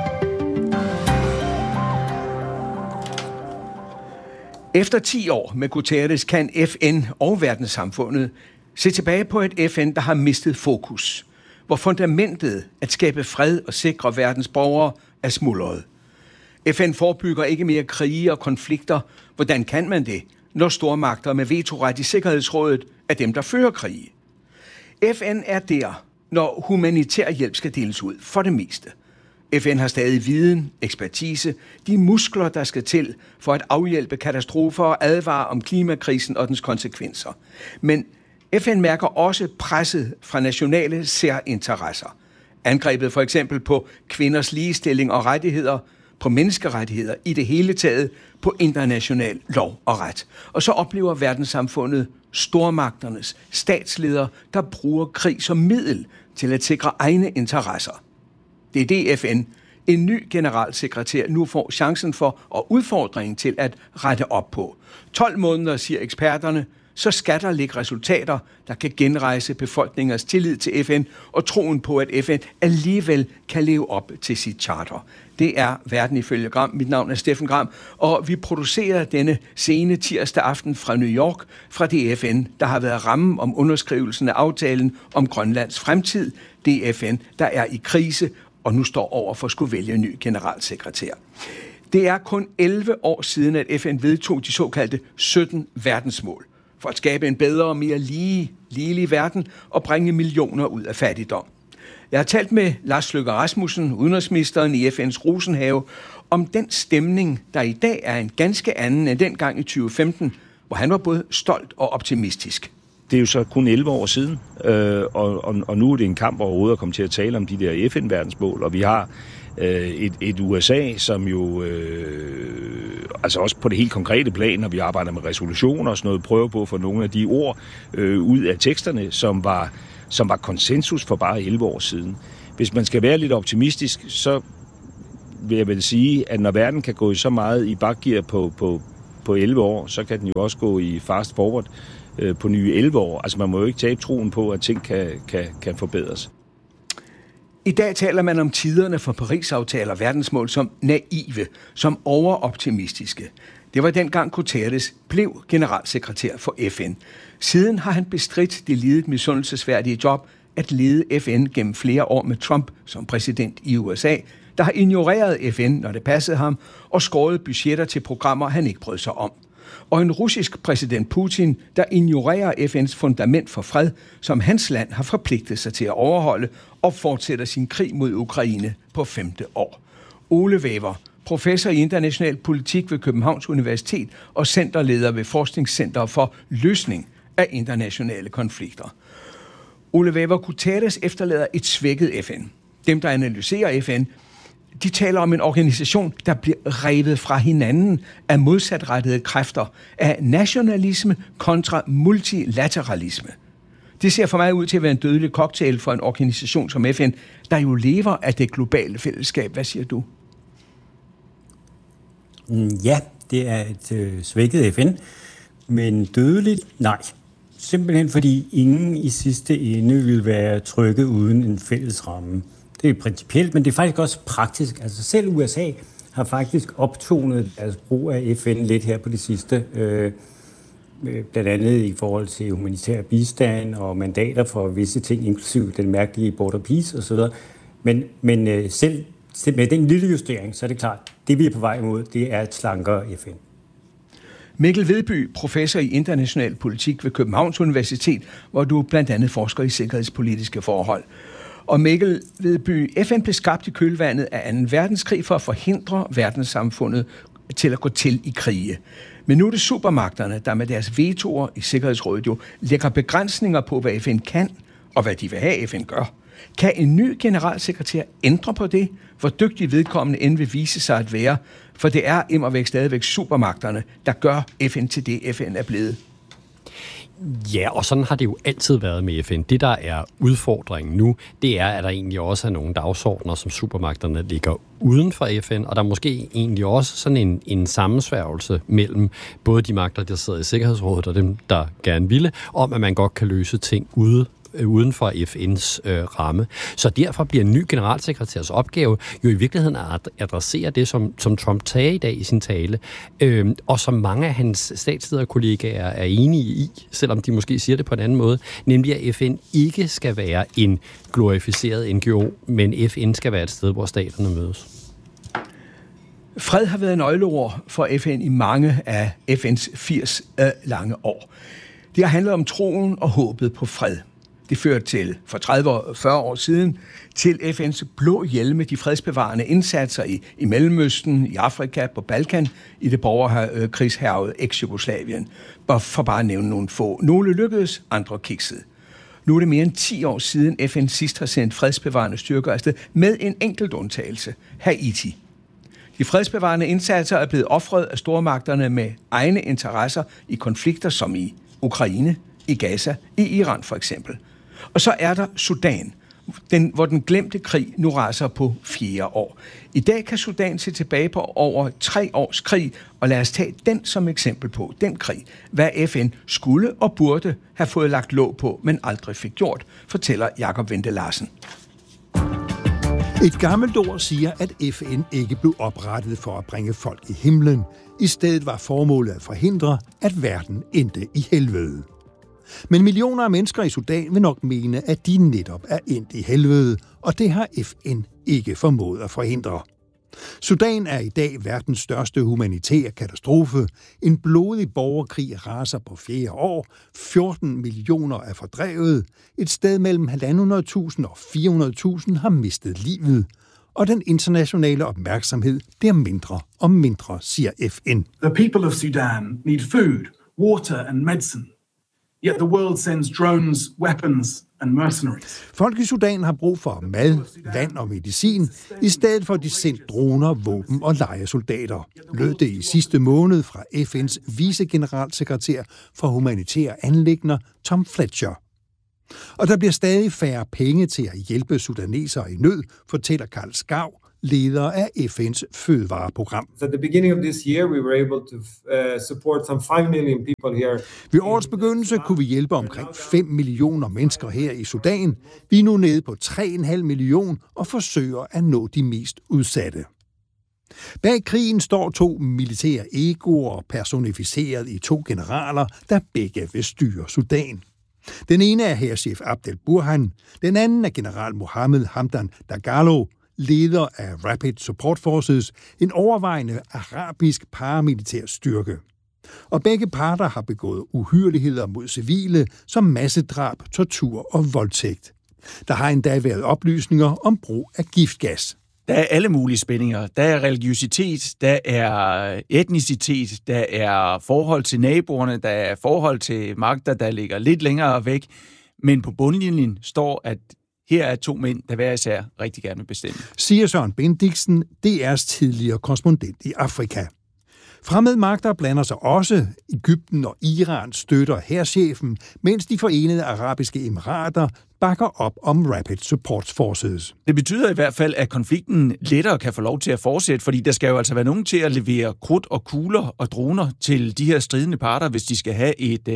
Efter 10 år med Guterres kan FN og verdenssamfundet se tilbage på et FN, der har mistet fokus, hvor fundamentet at skabe fred og sikre verdens borgere er smuldret. FN forebygger ikke mere krige og konflikter. Hvordan kan man det, når stormagter med vetoret i Sikkerhedsrådet er dem, der fører krige? FN er der, når humanitær hjælp skal deles ud, for det meste. FN har stadig viden, ekspertise, de muskler, der skal til for at afhjælpe katastrofer og advare om klimakrisen og dens konsekvenser. Men FN mærker også presset fra nationale særinteresser. Angrebet for eksempel på kvinders ligestilling og rettigheder, på menneskerettigheder i det hele taget, på international lov og ret. Og så oplever verdenssamfundet stormagternes statsledere, der bruger krig som middel til at sikre egne interesser. Det er det FN, en ny generalsekretær, nu får chancen for og udfordringen til at rette op på. 12 måneder, siger eksperterne, så skal der ligge resultater, der kan genrejse befolkningers tillid til FN og troen på, at FN alligevel kan leve op til sit charter. Det er Verden ifølge Gram. Mit navn er Steffen Gram, og vi producerer denne sene tirsdag aften fra New York, fra det FN, der har været rammen om underskrivelsen af aftalen om Grønlands fremtid. Det er FN, der er i krise og nu står over for at skulle vælge en ny generalsekretær. Det er kun 11 år siden, at FN vedtog de såkaldte 17 verdensmål for at skabe en bedre og mere ligelig verden og bringe millioner ud af fattigdom. Jeg har talt med Lars Løkke Rasmussen, udenrigsministeren i FN's Rosenhave, om den stemning, der i dag er en ganske anden end dengang i 2015, hvor han var både stolt og optimistisk. Det er jo så kun 11 år siden, og nu er det en kamp overhovedet at komme til at tale om de der FN-verdensmål, og vi har et USA, som jo altså også på det helt konkrete plan, når vi arbejder med resolutioner og sådan noget, prøver på at få nogle af de ord ud af teksterne, som var konsensus for bare 11 år siden. Hvis man skal være lidt optimistisk, så vil jeg vel sige, at når verden kan gå så meget i bakgear på 11 år, så kan den jo også gå i fast forward på nye 11 år. Altså man må jo ikke tabe troen på, at ting kan forbedres. I dag taler man om tiderne for Paris-aftaler og verdensmål som naive, som overoptimistiske. Det var dengang Guterres blev generalsekretær for FN. Siden har han bestridt det lidet misundelsesværdige job at lede FN gennem flere år med Trump som præsident i USA, der har ignoreret FN, når det passede ham, og skåret budgetter til programmer, han ikke brød sig om. Og en russisk præsident Putin, der ignorerer FN's fundament for fred, som hans land har forpligtet sig til at overholde, og fortsætter sin krig mod Ukraine på 5. år. Ole Wever, professor i international politik ved Københavns Universitet og centerleder ved Forskningscenter for Løsning af internationale konflikter. Ole Wever, Guterres efterlader et svækket FN. Dem, der analyserer FN, de taler om en organisation, der bliver revet fra hinanden af modsatrettede kræfter, af nationalisme kontra multilateralisme. Det ser for mig ud til at være en dødelig cocktail for en organisation som FN, der jo lever af det globale fællesskab. Hvad siger du? Ja, det er et svækket FN, men dødeligt? Nej. Simpelthen fordi ingen i sidste ende vil være trygge uden en fælles ramme. Det er principielt, men det er faktisk også praktisk. Altså selv USA har faktisk optonet deres brug af FN lidt her på det sidste. Blandt andet i forhold til humanitær bistand og mandater for visse ting, inklusive den mærkelige Border Peace osv. Men selv med den lille justering, så er det klart, det vi er på vej imod, det er et slankere FN. Mikkel Vedby, professor i international politik ved Københavns Universitet, hvor du blandt andet forsker i sikkerhedspolitiske forhold. Og Mikkel Vedby, FN blev skabt i kølvandet af 2. verdenskrig for at forhindre verdenssamfundet til at gå til i krige. Men nu er det supermagterne, der med deres vetoer i Sikkerhedsrådet jo lægger begrænsninger på, hvad FN kan og hvad de vil have, FN gør. Kan en ny generalsekretær ændre på det, hvor dygtig vedkommende end vil vise sig at være? For det er immervæk stadigvæk supermagterne, der gør FN til det, FN er blevet. Ja, og sådan har det jo altid været med FN. Det, der er udfordringen nu, det er, at der egentlig også er nogle dagsordner, som supermagterne ligger uden for FN, og der er måske egentlig også sådan en sammensværgelse mellem både de magter, der sidder i Sikkerhedsrådet, og dem, der gerne ville, om at man godt kan løse ting uden for FN's ramme. Så derfor bliver en ny generalsekretærs opgave jo i virkeligheden at adressere det, som Trump sagde i dag i sin tale, og som mange af hans statslederkollegaer er enige i, selvom de måske siger det på en anden måde, nemlig at FN ikke skal være en glorificeret NGO, men FN skal være et sted, hvor staterne mødes. Fred har været nøgleord for FN i mange af FN's 80 lange år. Det har handlet om troen og håbet på fred. Det førte til, for 30-40 år siden, til FN's blå hjelme, de fredsbevarende indsatser i Mellemøsten, i Afrika, på Balkan, i det borgerkrigshærgede eks-Jugoslavien. For bare at nævne nogle få. Nogle lykkedes, andre kiksede. Nu er det mere end 10 år siden FN sidst har sendt fredsbevarende styrker afsted, med en enkelt undtagelse, Haiti. De fredsbevarende indsatser er blevet ofret af stormagterne med egne interesser i konflikter som i Ukraine, i Gaza, i Iran for eksempel. Og så er der Sudan, hvor den glemte krig nu raser på 4. år. I dag kan Sudan se tilbage på over 3 års krig, og lad os tage den som eksempel på den krig, hvad FN skulle og burde have fået lagt låg på, men aldrig fik gjort, fortæller Jakob Wente Larsen. Et gammelt ord siger, at FN ikke blev oprettet for at bringe folk i himlen. I stedet var formålet at forhindre, at verden endte i helvede. Men millioner af mennesker i Sudan vil nok mene, at de netop er endt i helvede, og det har FN ikke formået at forhindre. Sudan er i dag verdens største humanitære katastrofe. En blodig borgerkrig raser på 4. år. 14 millioner er fordrevet. Et sted mellem 150.000 og 400.000 har mistet livet. og den internationale opmærksomhed bliver mindre og mindre, siger FN. The people of Sudan need food, water and medicine. Yet the world sends drones, weapons and mercenaries. Folk i Sudan har brug for mad, vand og medicin, i stedet for at de sendt droner, våben og lejesoldater, lød det i sidste måned fra FN's vicegeneralsekretær for humanitære anliggender, Tom Fletcher. Og der bliver stadig færre penge til at hjælpe sudanesere i nød, fortæller Karl Skav, leder af FN's fødevareprogram. At the beginning of this year, we were able to support some 5 million people here. Ved årets begyndelse kunne vi hjælpe omkring 5 millioner mennesker her i Sudan. Vi er nu nede på 3,5 millioner og forsøger at nå de mest udsatte. Bag krigen står 2 militære egoer personificeret i 2 generaler, der begge vil styre Sudan. Den ene er hærchef Abdel Burhan, den anden er general Mohammed Hamdan Dagalo, leder af Rapid Support Forces, en overvejende arabisk paramilitær styrke. Og begge parter har begået uhyrligheder mod civile, som massedrab, tortur og voldtægt. Der har endda været oplysninger om brug af giftgas. Der er alle mulige spændinger. Der er religiøsitet, der er etnicitet, der er forhold til naboerne, der er forhold til magter, der ligger lidt længere væk. Men på bundlinjen står, at her er 2 mænd, der hver især rigtig gerne vil bestemme. Siger Søren Bendiksen, DR's tidligere korrespondent i Afrika. Fremmede magter blander sig også. Egypten og Iran støtter hærchefen, mens de Forenede Arabiske Emirater bakker op om Rapid Support Forces. Det betyder i hvert fald, at konflikten lettere kan få lov til at fortsætte, fordi der skal jo altså være nogen til at levere krudt og kugler og droner til de her stridende parter, hvis de skal have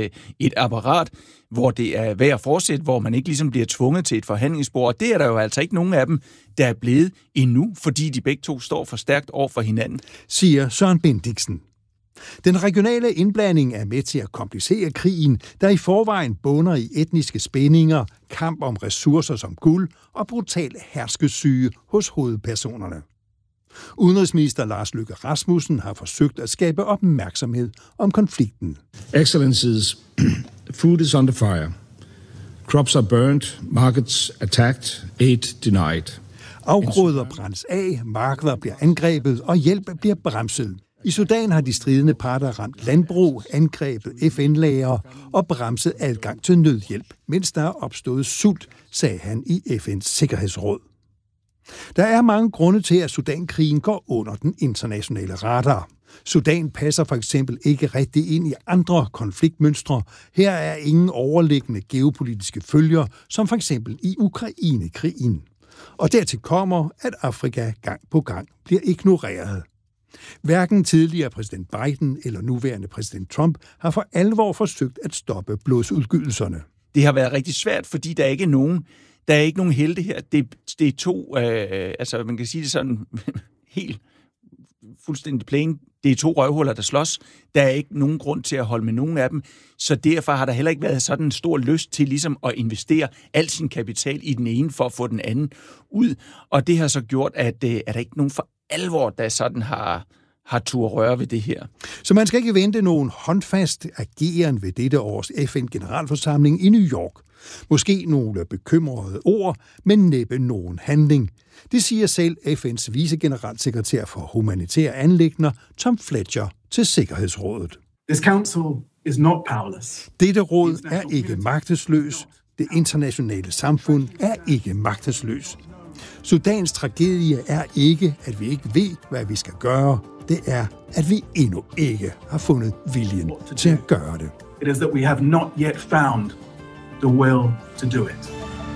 et apparat, hvor det er værd at fortsætte, hvor man ikke ligesom bliver tvunget til et forhandlingsbord. Og det er der jo altså ikke nogen af dem, der er blevet endnu, fordi de begge to står for stærkt over for hinanden. Siger Søren Bendiksen. Den regionale indblanding er med til at komplicere krigen, der i forvejen bunder i etniske spændinger, kamp om ressourcer som guld og brutal herskesyge hos hovedpersonerne. Udenrigsminister Lars Løkke Rasmussen har forsøgt at skabe opmærksomhed om konflikten. Excellencies, food is under fire. Crops are burnt, markets attacked, aid denied. Afgrøder brændes af, markeder bliver angrebet og hjælp bliver bremset. I Sudan har de stridende parter ramt landbrug, angrebet FN-lagre og bremset adgang til nødhjælp, mens der er opstået sult, sagde han i FN's Sikkerhedsråd. Der er mange grunde til, at Sudankrigen går under den internationale radar. Sudan passer for eksempel ikke rigtig ind i andre konfliktmønstre. Her er ingen overliggende geopolitiske følger, som for eksempel i Ukraine-krigen. Og dertil kommer, at Afrika gang på gang bliver ignoreret. Hverken tidligere præsident Biden eller nuværende præsident Trump har for alvor forsøgt at stoppe blodsudgydelserne. Det har været rigtig svært, fordi der er ikke nogen helte her. Det er 2, altså man kan sige det sådan helt fuldstændig plain. Det er 2 røvhuller, der slås. Der er ikke nogen grund til at holde med nogen af dem. Så derfor har der heller ikke været sådan en stor lyst til ligesom at investere al sin kapital i den ene for at få den anden ud. Og det har så gjort, at der ikke nogen for alvor, der sådan har tur røre ved det her. Så man skal ikke vente nogen håndfast ageren ved dette års FN-generalforsamling i New York. Måske nogle bekymrede ord, men næppe nogen handling. Det siger selv FN's vicegeneralsekretær for humanitære anliggender, Tom Fletcher, til Sikkerhedsrådet. This council is not powerless. Dette råd er ikke magtesløs. Det internationale samfund er ikke magtesløs. Sudans tragedie er ikke, at vi ikke ved, hvad vi skal gøre. Det er, at vi endnu ikke har fundet viljen til at gøre det. It is that we have not yet found the will to do it.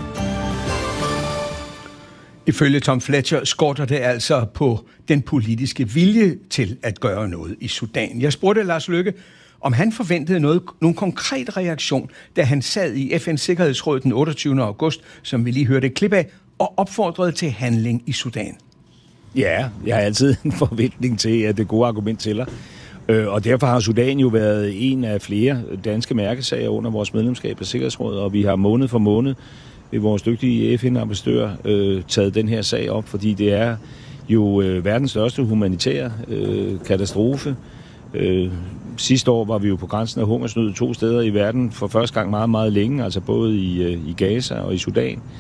Ifølge Tom Fletcher skorter det altså på den politiske vilje til at gøre noget i Sudan. Jeg spurgte Lars Løkke, om han forventede nogen konkret reaktion, da han sad i FN's Sikkerhedsråd den 28. august, som vi lige hørte et klip af, og opfordrede til handling i Sudan. Ja, jeg har altid en forventning til, at det gode argument tæller. Og derfor har Sudan jo været en af flere danske mærkesager under vores medlemskab af Sikkerhedsrådet, og vi har måned for måned ved vores dygtige FN-ambassadør taget den her sag op, fordi det er jo verdens største humanitære katastrofe. Sidste år var vi jo på grænsen af hungersnød 2 steder i verden for første gang meget, meget længe, altså både i Gaza og i Sudan.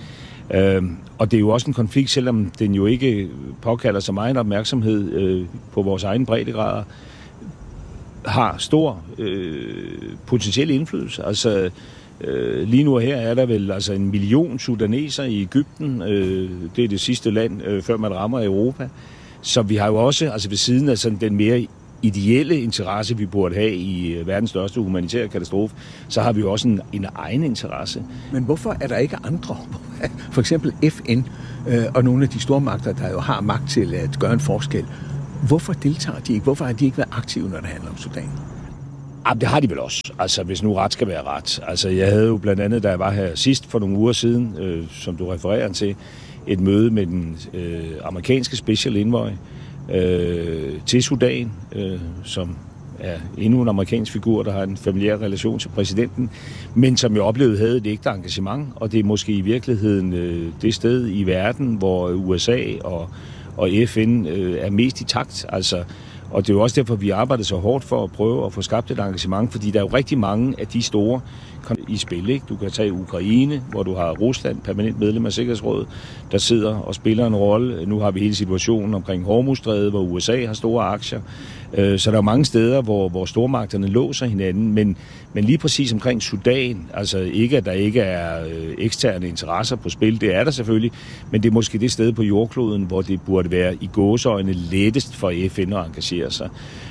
Og det er jo også en konflikt, selvom den jo ikke påkalder så meget opmærksomhed på vores egen breddegrader, har stor potentiel indflydelse. Altså lige nu her er der vel altså 1 million sudaneser i Egypten. Det er det sidste land, før man rammer Europa. Så vi har jo også, altså ved siden af sådan den mere ideelle interesse, vi burde have i verdens største humanitære katastrofe, så har vi jo også en egen interesse. Men hvorfor er der ikke andre? For eksempel FN og nogle af de store magter, der jo har magt til at gøre en forskel. Hvorfor deltager de ikke? Hvorfor har de ikke været aktive, når det handler om Sudan? Jamen, det har de vel også, altså hvis nu ret skal være ret. Altså jeg havde jo blandt andet, da jeg var her sidst for nogle uger siden, som du refererer til, et møde med den amerikanske special envoy til Sudan, som er endnu en amerikansk figur, der har en familiær relation til præsidenten, men som jeg oplevede havde et ægte engagement, og det er måske i virkeligheden det sted i verden, hvor USA og FN er mest i takt. Altså, og det er jo også derfor, vi arbejder så hårdt for at prøve at få skabt et engagement, fordi der er jo rigtig mange af de store i spil. Ikke? Du kan tage Ukraine, hvor du har Rusland, permanent medlem af Sikkerhedsrådet, der sidder og spiller en rolle. Nu har vi hele situationen omkring Hormuzstrædet, hvor USA har store aktier. Så der er mange steder, hvor stormagterne låser hinanden, men lige præcis omkring Sudan, altså ikke, at der ikke er eksterne interesser på spil, det er der selvfølgelig, men det er måske det sted på jordkloden, hvor det burde være i gåseøjne lettest for FN at engagere sig.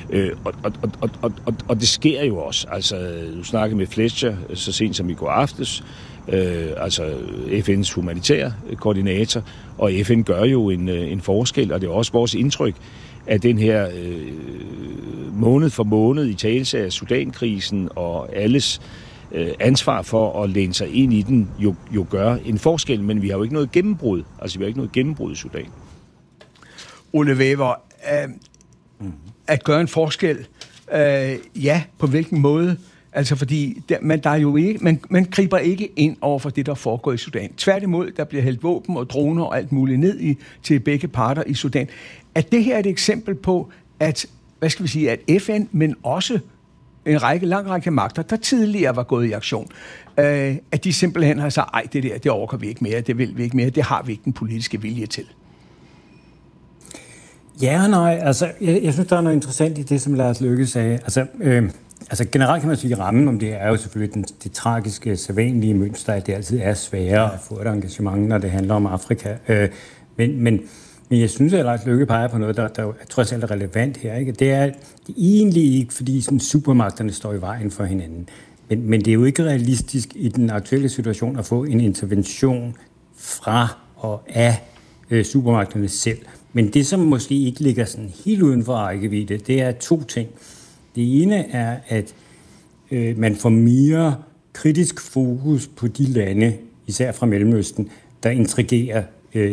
Og det sker jo også. Altså, du snakkede med Fletcher så sent som i går aftes, altså FN's humanitære koordinator, og FN gør jo en forskel, og det er også vores indtryk, at den her måned for måned i talelse af Sudankrisen og alles ansvar for at læne sig ind i den jo gør en forskel, men vi har jo ikke noget gennembrud. Altså, vi har ikke noget gennembrud i Sudan. Ole Wever, at gøre en forskel, ja, på hvilken måde? Altså, fordi der er jo ikke, man griber ikke ind over for det, der foregår i Sudan. Tværtimod, der bliver hældt våben og droner og alt muligt ned til begge parter i Sudan. Er det her et eksempel på, at, at FN, men også en lang række magter, der tidligere var gået i aktion, at de simpelthen har sagt, ej, det overgår vi ikke mere, det vil vi ikke mere, det har vi ikke den politiske vilje til? Ja og nej, altså jeg synes, der er noget interessant i det, som Lars Løkke sagde. Altså generelt kan man sige, at rammen om det er jo selvfølgelig det tragiske, sædvanlige mønster, at det altid er sværere at få et engagement, når det handler om Afrika. Men jeg synes, at Lars Løkke peger på noget, der er trods alt relevant her. Ikke? Det er egentlig ikke, fordi sådan supermagterne står i vejen for hinanden. Men det er jo ikke realistisk i den aktuelle situation at få en intervention fra og af supermagterne selv. Men det, som måske ikke ligger sådan helt uden for rækkevidde, det er 2 ting. Det ene er, at man får mere kritisk fokus på de lande, især fra Mellemøsten, der intrigerer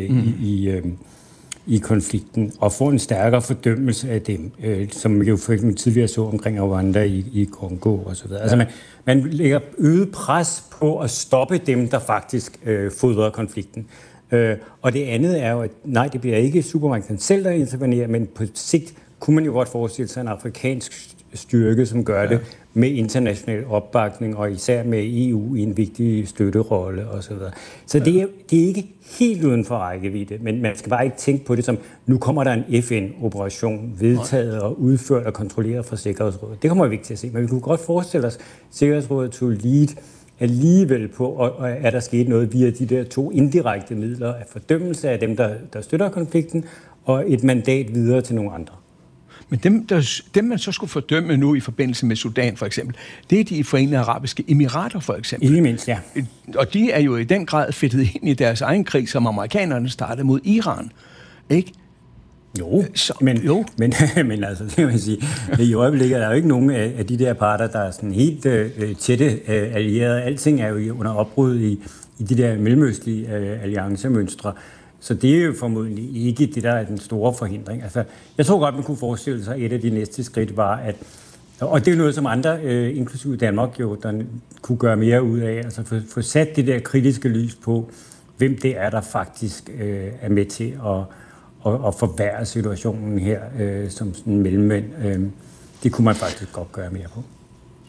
i konflikten, og får en stærkere fordømmelse af dem, som vi jo tidligere så omkring Rwanda i Kongo og så videre. Altså man lægger øget pres på at stoppe dem, der faktisk fodrer konflikten. Og det andet er jo, at nej, det bliver ikke supermagten selv, der intervenerer, men på sigt kunne man jo godt forestille sig en afrikansk styrke, som gør det med international opbakning, og især med EU i en vigtig støtterolle osv. Så det er ikke helt uden for rækkevidde, men man skal bare ikke tænke på det som, nu kommer der en FN-operation vedtaget og udført og kontrolleret fra Sikkerhedsrådet. Det kommer vi ikke til at se, men vi kunne godt forestille os, at Sikkerhedsrådet tog lead alligevel på, og er der sket noget via de der 2 indirekte midler af fordømmelse af dem, der støtter konflikten, og et mandat videre til nogle andre. Men dem man så skulle fordømme nu i forbindelse med Sudan for eksempel, det er de Forenede Arabiske Emirater for eksempel. Ikke mindst, ja. Og de er jo i den grad fedtet ind i deres egen krig, som amerikanerne startede mod Iran. Ikke? Jo, men altså, det vil jeg sige, i øjeblikket er der jo ikke nogen af de der parter, der er sådan helt tætte allierede. Alting er jo under opbrud i de der mellemøstlige alliancemønstre. Så det er jo formodentlig ikke det, der er den store forhindring. Altså, jeg tror godt, man kunne forestille sig, at et af de næste skridt var, at, og det er noget, som andre, inklusive Danmark, jo, der kunne gøre mere ud af, altså få sat det der kritiske lys på, hvem det er, der faktisk er med til at forværre situationen her som sådan en mellemmænd. Det kunne man faktisk godt gøre mere på.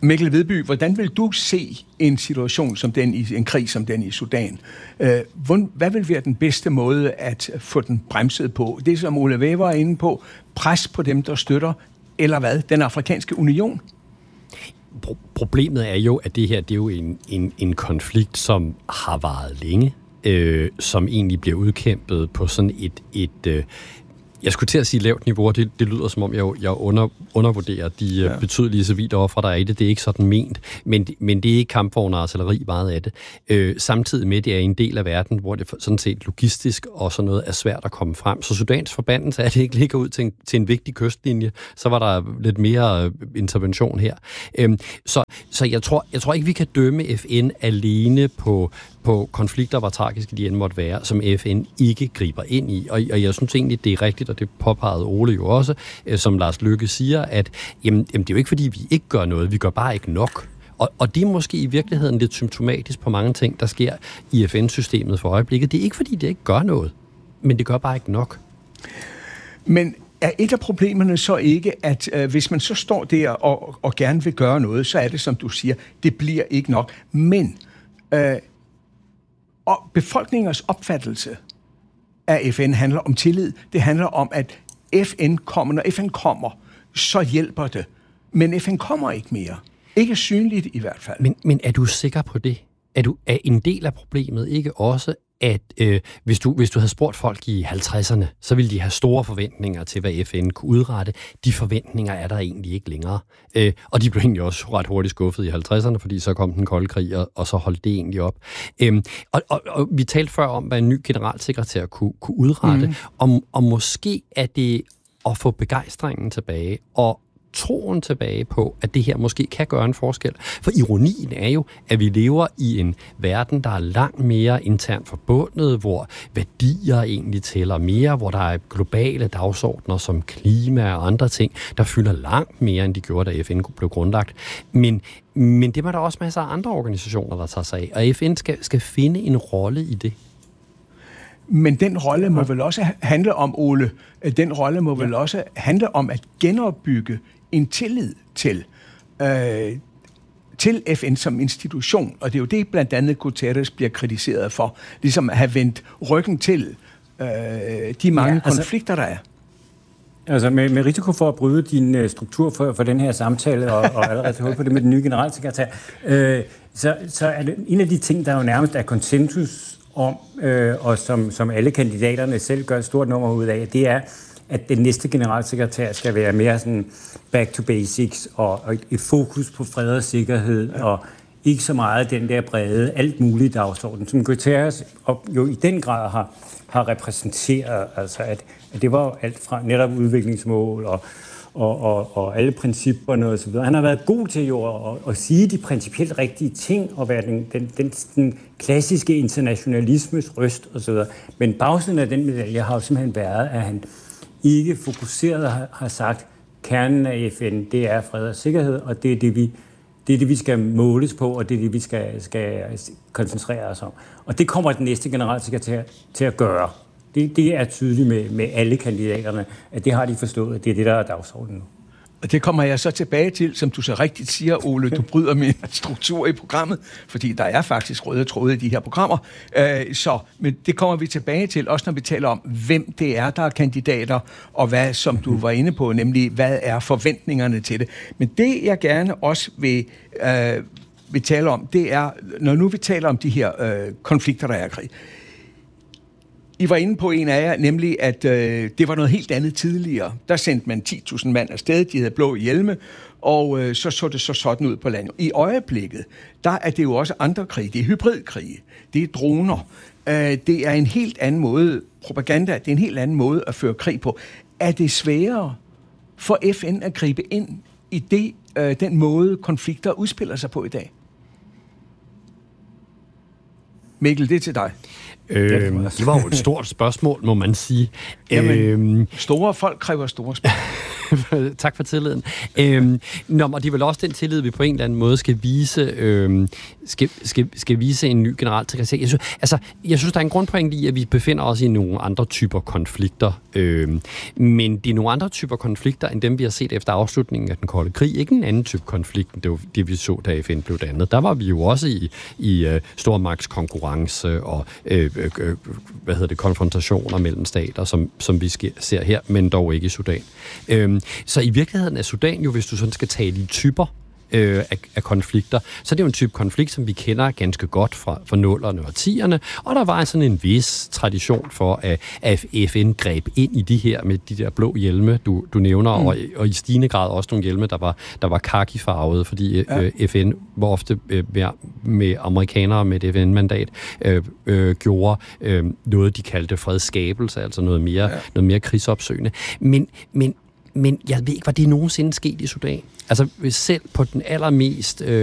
Mikkel Vedby, hvordan vil du se en situation som den i en krig som den i Sudan? Hvad vil være den bedste måde at få den bremset på? Det som Ole Weber er inde på, pres på dem, der støtter, eller hvad? Den afrikanske union? Problemet er jo, at det her det er jo en konflikt, som har varet længe, som egentlig bliver udkæmpet på sådan et jeg skulle til at sige lavt niveau, det lyder som om, jeg undervurderer de betydelige civile ofre, der er i det. Det er ikke sådan ment, men det er ikke kampvogne og artilleri meget af det. Samtidig med, det er en del af verden, hvor det sådan set logistisk og sådan noget er svært at komme frem. Så Sudans forbandelse er, at det ikke ligger ud til en vigtig kystlinje. Så var der lidt mere intervention her. Så jeg tror ikke, vi kan dømme FN alene på konflikter, hvor tragiske de end måtte være, som FN ikke griber ind i. Og jeg synes egentlig, det er rigtigt, og det påpegede Ole jo også, som Lars Løkke siger, at jamen, det er jo ikke, fordi vi ikke gør noget, vi gør bare ikke nok. Og det er måske i virkeligheden lidt symptomatisk på mange ting, der sker i FN-systemet for øjeblikket. Det er ikke, fordi det ikke gør noget, men det gør bare ikke nok. Men er et af problemerne så ikke, at hvis man så står der og gerne vil gøre noget, så er det, som du siger, det bliver ikke nok. Men og befolkningens opfattelse af FN handler om tillid. Det handler om, at FN kommer. Når FN kommer, så hjælper det. Men FN kommer ikke mere. Ikke synligt i hvert fald. Men er du sikker på det? Er en del af problemet ikke også, at hvis du havde spurgt folk i 50'erne, så ville de have store forventninger til, hvad FN kunne udrette. De forventninger er der egentlig ikke længere. Og de blev egentlig også ret hurtigt skuffet i 50'erne, fordi så kom den kolde krig, og så holdt det egentlig op. Og vi talte før om, hvad en ny generalsekretær kunne udrette. Og måske er det at få begejstringen tilbage, og troen tilbage på, at det her måske kan gøre en forskel. For ironien er jo, at vi lever i en verden, der er langt mere internt forbundet, hvor værdier egentlig tæller mere, hvor der er globale dagsordner som klima og andre ting, der fylder langt mere, end de gjorde, da FN blev grundlagt. Men det var der også masser af andre organisationer, der tager sig af, og FN skal finde en rolle i det. Men den rolle må vel også handle om, Ole, den rolle må vel også handle om at genopbygge en tillid til FN som institution. Og det er jo det, blandt andet Guterres bliver kritiseret for, ligesom at have vendt ryggen til de mange konflikter, der er. Altså med risiko for at bryde din struktur for den her samtale, og allerede til hul på det med den nye generalsekretær, så er det en af de ting, der jo nærmest er konsensus om, og som alle kandidaterne selv gør et stort nummer ud af, det er, at den næste generalsekretær skal være mere sådan back to basics, og et fokus på fred og sikkerhed, og ikke så meget den der brede, alt muligt dagsorden, som Guterres jo i den grad har repræsenteret, altså at det var jo alt fra netop udviklingsmål og alle principperne og så videre. Han har været god til jo at sige de principielt rigtige ting, og være den klassiske internationalismes røst og så videre. Men bagsiden af den medalje har jo simpelthen været, at han ikke fokuseret har sagt, kernen af FN, det er fred og sikkerhed, og det er det, vi skal måles på, og det er det, vi skal koncentrere os om. Og det kommer den næste generalsekretær til at gøre. Det er tydeligt med alle kandidaterne, at det har de forstået, at det er det, der er dagsordenen nu. Og det kommer jeg så tilbage til, som du så rigtigt siger, Ole, du bryder min struktur i programmet, fordi der er faktisk røde tråde i de her programmer. Men det kommer vi tilbage til, også når vi taler om, hvem det er, der er kandidater, og hvad, som du var inde på, nemlig hvad er forventningerne til det. Men det, jeg gerne også vil tale om, det er, når nu vi taler om de her konflikter, der er i krig. I var inde på en af jer, nemlig at det var noget helt andet tidligere. Der sendte man 10.000 mand afsted, de havde blå hjelme, og så det så sådan ud på landet. I øjeblikket, der er det jo også andre krige. Det er hybridkrige, det er droner. Det er en helt anden måde, propaganda, det er en helt anden måde at føre krig på. Er det sværere for FN at gribe ind i den måde, konflikter udspiller sig på i dag? Mikkel, det er til dig. Det var jo et stort spørgsmål, må man sige. Jamen, store folk kræver store spørgsmål. Tak for tilliden. Og det er vel også den tillid, vi på en eller anden måde skal vise, skal vise en ny generalsekretær. Jeg synes, der er en grundpoint i, at vi befinder os i nogle andre typer konflikter. Men det er nogle andre typer konflikter, end dem, vi har set efter afslutningen af den kolde krig. Ikke en anden type konflikt, det var det, vi så, da FN blev dannet. Der var vi jo også i stormagtskonkurrence og konfrontationer mellem stater, som vi ser her, men dog ikke i Sudan. Så i virkeligheden er Sudan jo, hvis du sådan skal tale i typer af konflikter, så er det jo en type konflikt, som vi kender ganske godt fra 0'erne og 10'erne, og der var sådan en vis tradition for, at FN greb ind i de her med de der blå hjelme, du nævner, og i stigende grad også nogle hjelme, der var khaki-farvede, fordi FN var ofte med amerikanere med et FN-mandat gjorde noget, de kaldte fredsskabelse, altså noget mere krigsopsøgende. Men jeg ved ikke, var det nogensinde sket i Sudan? Altså selv på den allermest